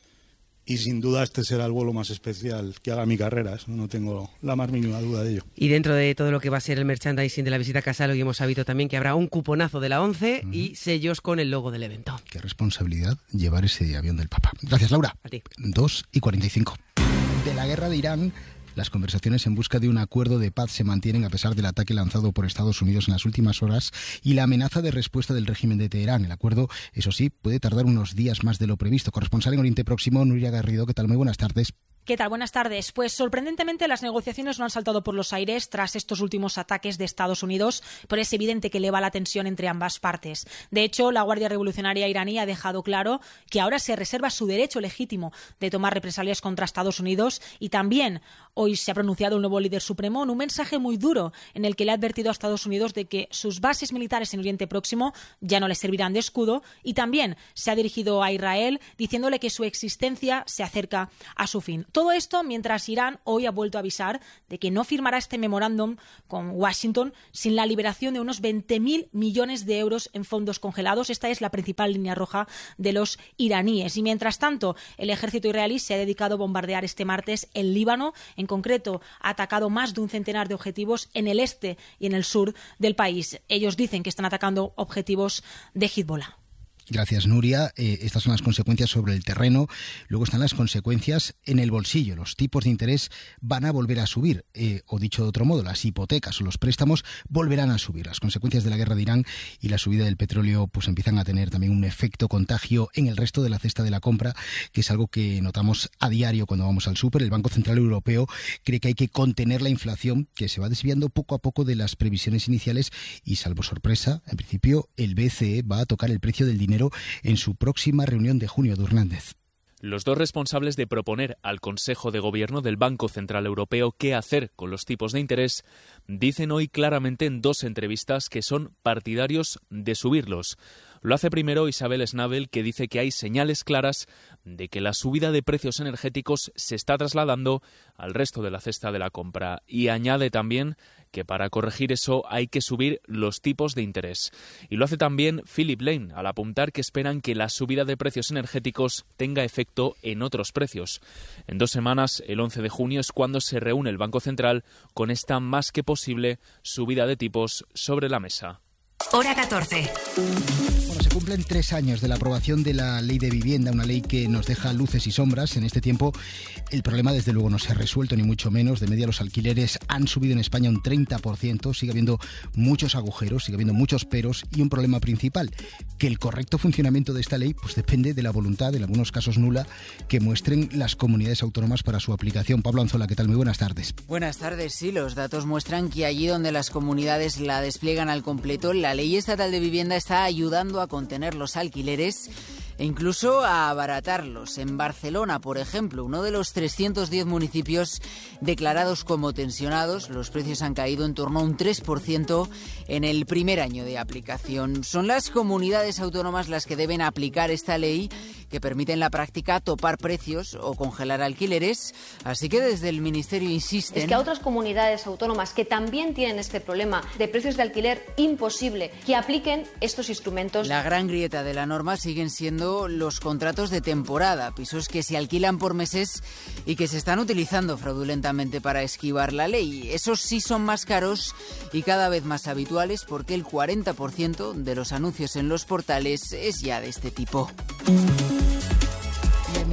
y sin duda este será el vuelo más especial que haga mi carrera. Eso no tengo la más mínima duda de ello. Y dentro de todo lo que va a ser el merchandising de la visita a Casal, hoy hemos sabido también que habrá un cuponazo de la ONCE y sellos con el logo del evento. Qué responsabilidad llevar ese avión del Papa. Gracias, Laura. A ti. 2:45. De la guerra de Irán, las conversaciones en busca de un acuerdo de paz se mantienen a pesar del ataque lanzado por Estados Unidos en las últimas horas y la amenaza de respuesta del régimen de Teherán. El acuerdo, eso sí, puede tardar unos días más de lo previsto. Corresponsal en Oriente Próximo, Nuria Garrido, ¿qué tal? Muy buenas tardes. ¿Qué tal? Buenas tardes. Pues sorprendentemente las negociaciones no han saltado por los aires tras estos últimos ataques de Estados Unidos, pero es evidente que eleva la tensión entre ambas partes. De hecho, la Guardia Revolucionaria iraní ha dejado claro que ahora se reserva su derecho legítimo de tomar represalias contra Estados Unidos y también hoy se ha pronunciado un nuevo líder supremo en un mensaje muy duro en el que le ha advertido a Estados Unidos de que sus bases militares en Oriente Próximo ya no les servirán de escudo y también se ha dirigido a Israel diciéndole que su existencia se acerca a su fin. Todo esto mientras Irán hoy ha vuelto a avisar de que no firmará este memorándum con Washington sin la liberación de unos 20.000 millones de euros en fondos congelados. Esta es la principal línea roja de los iraníes. Y mientras tanto, el ejército israelí se ha dedicado a bombardear este martes el Líbano. En concreto, ha atacado más de un centenar de objetivos en el este y en el sur del país. Ellos dicen que están atacando objetivos de Hezbollah. Gracias, Nuria. Estas son las consecuencias sobre el terreno. Luego están las consecuencias en el bolsillo. Los tipos de interés van a volver a subir. O dicho de otro modo, las hipotecas o los préstamos volverán a subir. Las consecuencias de la guerra de Irán y la subida del petróleo pues empiezan a tener también un efecto contagio en el resto de la cesta de la compra, que es algo que notamos a diario cuando vamos al súper. El Banco Central Europeo cree que hay que contener la inflación, que se va desviando poco a poco de las previsiones iniciales y, salvo sorpresa, en principio el BCE va a tocar el precio del dinero en su próxima reunión de junio. Hernández. Los dos responsables de proponer al Consejo de Gobierno del Banco Central Europeo qué hacer con los tipos de interés dicen hoy claramente en dos entrevistas que son partidarios de subirlos. Lo hace primero Isabel Schnabel, que dice que hay señales claras de que la subida de precios energéticos se está trasladando al resto de la cesta de la compra, y añade también que para corregir eso hay que subir los tipos de interés. Y lo hace también Philip Lane, al apuntar que esperan que la subida de precios energéticos tenga efecto en otros precios. En 2 semanas, el 11 de junio, es cuando se reúne el Banco Central con esta más que posible subida de tipos sobre la mesa. Hora 14. Bueno, se cumplen 3 años de la aprobación de la Ley de Vivienda, una ley que nos deja luces y sombras. En este tiempo el problema desde luego no se ha resuelto, ni mucho menos. De media los alquileres han subido en España un 30%, sigue habiendo muchos agujeros, sigue habiendo muchos peros y un problema principal, que el correcto funcionamiento de esta ley pues depende de la voluntad, en algunos casos nula, que muestren las comunidades autónomas para su aplicación. Pablo Anzola, ¿qué tal? Muy buenas tardes. Buenas tardes. Sí, los datos muestran que allí donde las comunidades la despliegan al completo, la Ley Estatal de Vivienda está ayudando a contener los alquileres e incluso a abaratarlos. En Barcelona, por ejemplo, uno de los 310 municipios declarados como tensionados, los precios han caído en torno a un 3% en el primer año de aplicación. Son las comunidades autónomas las que deben aplicar esta ley, que permite en la práctica topar precios o congelar alquileres. Así que desde el Ministerio insisten... Es que a otras comunidades autónomas que también tienen este problema de precios de alquiler imposible, que apliquen estos instrumentos. La gran grieta de la norma siguen siendo los contratos de temporada, pisos que se alquilan por meses y que se están utilizando fraudulentamente para esquivar la ley. Esos sí son más caros y cada vez más habituales, porque el 40% de los anuncios en los portales es ya de este tipo. En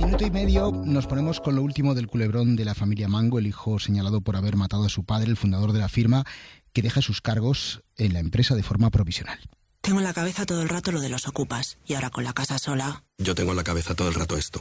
minuto y medio nos ponemos con lo último del culebrón de la familia Mango, el hijo señalado por haber matado a su padre, el fundador de la firma, que deja sus cargos en la empresa de forma provisional. Tengo en la cabeza todo el rato lo de los ocupas, y ahora con la casa sola... Yo tengo en la cabeza todo el rato esto.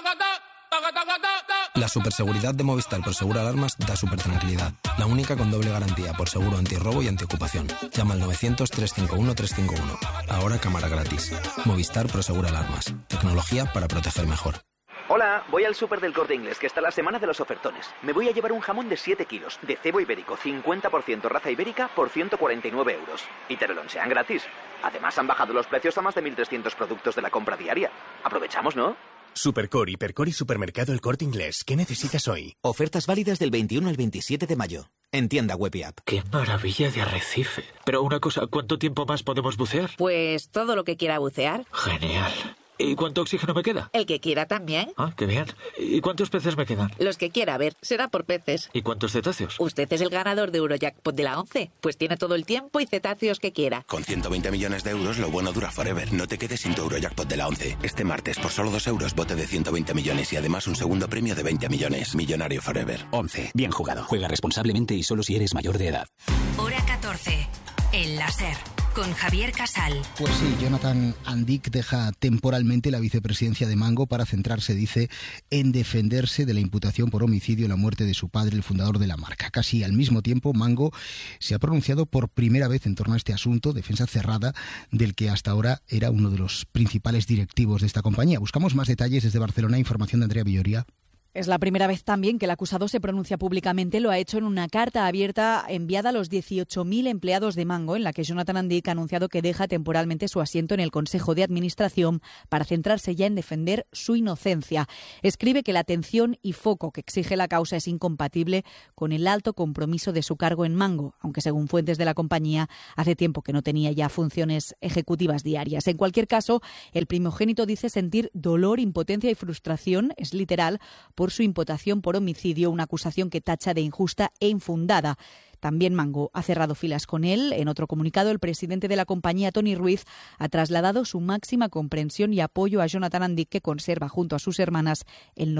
La superseguridad de Movistar Prosegur Alarmas da supertranquilidad. La única con doble garantía por seguro antirrobo y antiocupación. Llama al 900-351-351. Ahora cámara gratis. Movistar Prosegur Alarmas. Tecnología para proteger mejor. Hola, voy al súper del Corte Inglés, que está la semana de los ofertones. Me voy a llevar un jamón de 7 kilos, de cebo ibérico, 50% raza ibérica, por 149 euros. Y te lo lonchean gratis. Además, han bajado los precios a más de 1.300 productos de la compra diaria. Aprovechamos, ¿no? Supercore, Hipercore y Supermercado El Corte Inglés. ¿Qué necesitas hoy? Ofertas válidas del 21 al 27 de mayo. En tienda web y app. ¡Qué maravilla de arrecife! Pero una cosa, ¿cuánto tiempo más podemos bucear? Pues todo lo que quiera bucear. Genial. ¿Y cuánto oxígeno me queda? El que quiera también. Ah, qué bien. ¿Y cuántos peces me quedan? Los que quiera, a ver, será por peces. ¿Y cuántos cetáceos? Usted es el ganador de Eurojackpot de la 11. Pues tiene todo el tiempo y cetáceos que quiera. Con 120 millones de euros, lo bueno dura forever. No te quedes sin tu Eurojackpot de la 11. Este martes, por solo 2 euros, bote de 120 millones y además un segundo premio de 20 millones. Millonario forever. 11. Bien jugado. Juega responsablemente y solo si eres mayor de edad. Hora 14. El láser. Con Javier Casal. Pues sí, Jonathan Andic deja temporalmente la vicepresidencia de Mango para centrarse, dice, en defenderse de la imputación por homicidio en la muerte de su padre, el fundador de la marca. Casi al mismo tiempo, Mango se ha pronunciado por primera vez en torno a este asunto, defensa cerrada, del que hasta ahora era uno de los principales directivos de esta compañía. Buscamos más detalles desde Barcelona, información de Andrea Villoria. Es la primera vez también que el acusado se pronuncia públicamente. Lo ha hecho en una carta abierta enviada a los 18.000 empleados de Mango, en la que Jonathan Andic ha anunciado que deja temporalmente su asiento en el Consejo de Administración para centrarse ya en defender su inocencia. Escribe que la atención y foco que exige la causa es incompatible con el alto compromiso de su cargo en Mango, aunque según fuentes de la compañía hace tiempo que no tenía ya funciones ejecutivas diarias. En cualquier caso, el primogénito dice sentir dolor, impotencia y frustración, es literal, por su imputación por homicidio, una acusación que tacha de injusta e infundada. También Mango ha cerrado filas con él. En otro comunicado, el presidente de la compañía, Tony Ruiz, ha trasladado su máxima comprensión y apoyo a Jonathan Andic, que conserva junto a sus hermanas el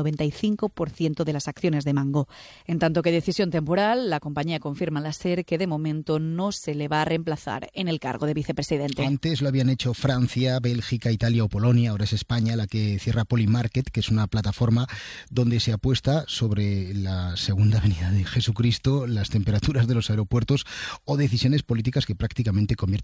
95% de las acciones de Mango. En tanto que decisión temporal, la compañía confirma a la SER que de momento no se le va a reemplazar en el cargo de vicepresidente. Antes lo habían hecho Francia, Bélgica, Italia o Polonia. Ahora es España la que cierra Polymarket, que es una plataforma donde se apuesta sobre la segunda venida de Jesucristo, las temperaturas de los aeropuertos o decisiones políticas que prácticamente convierten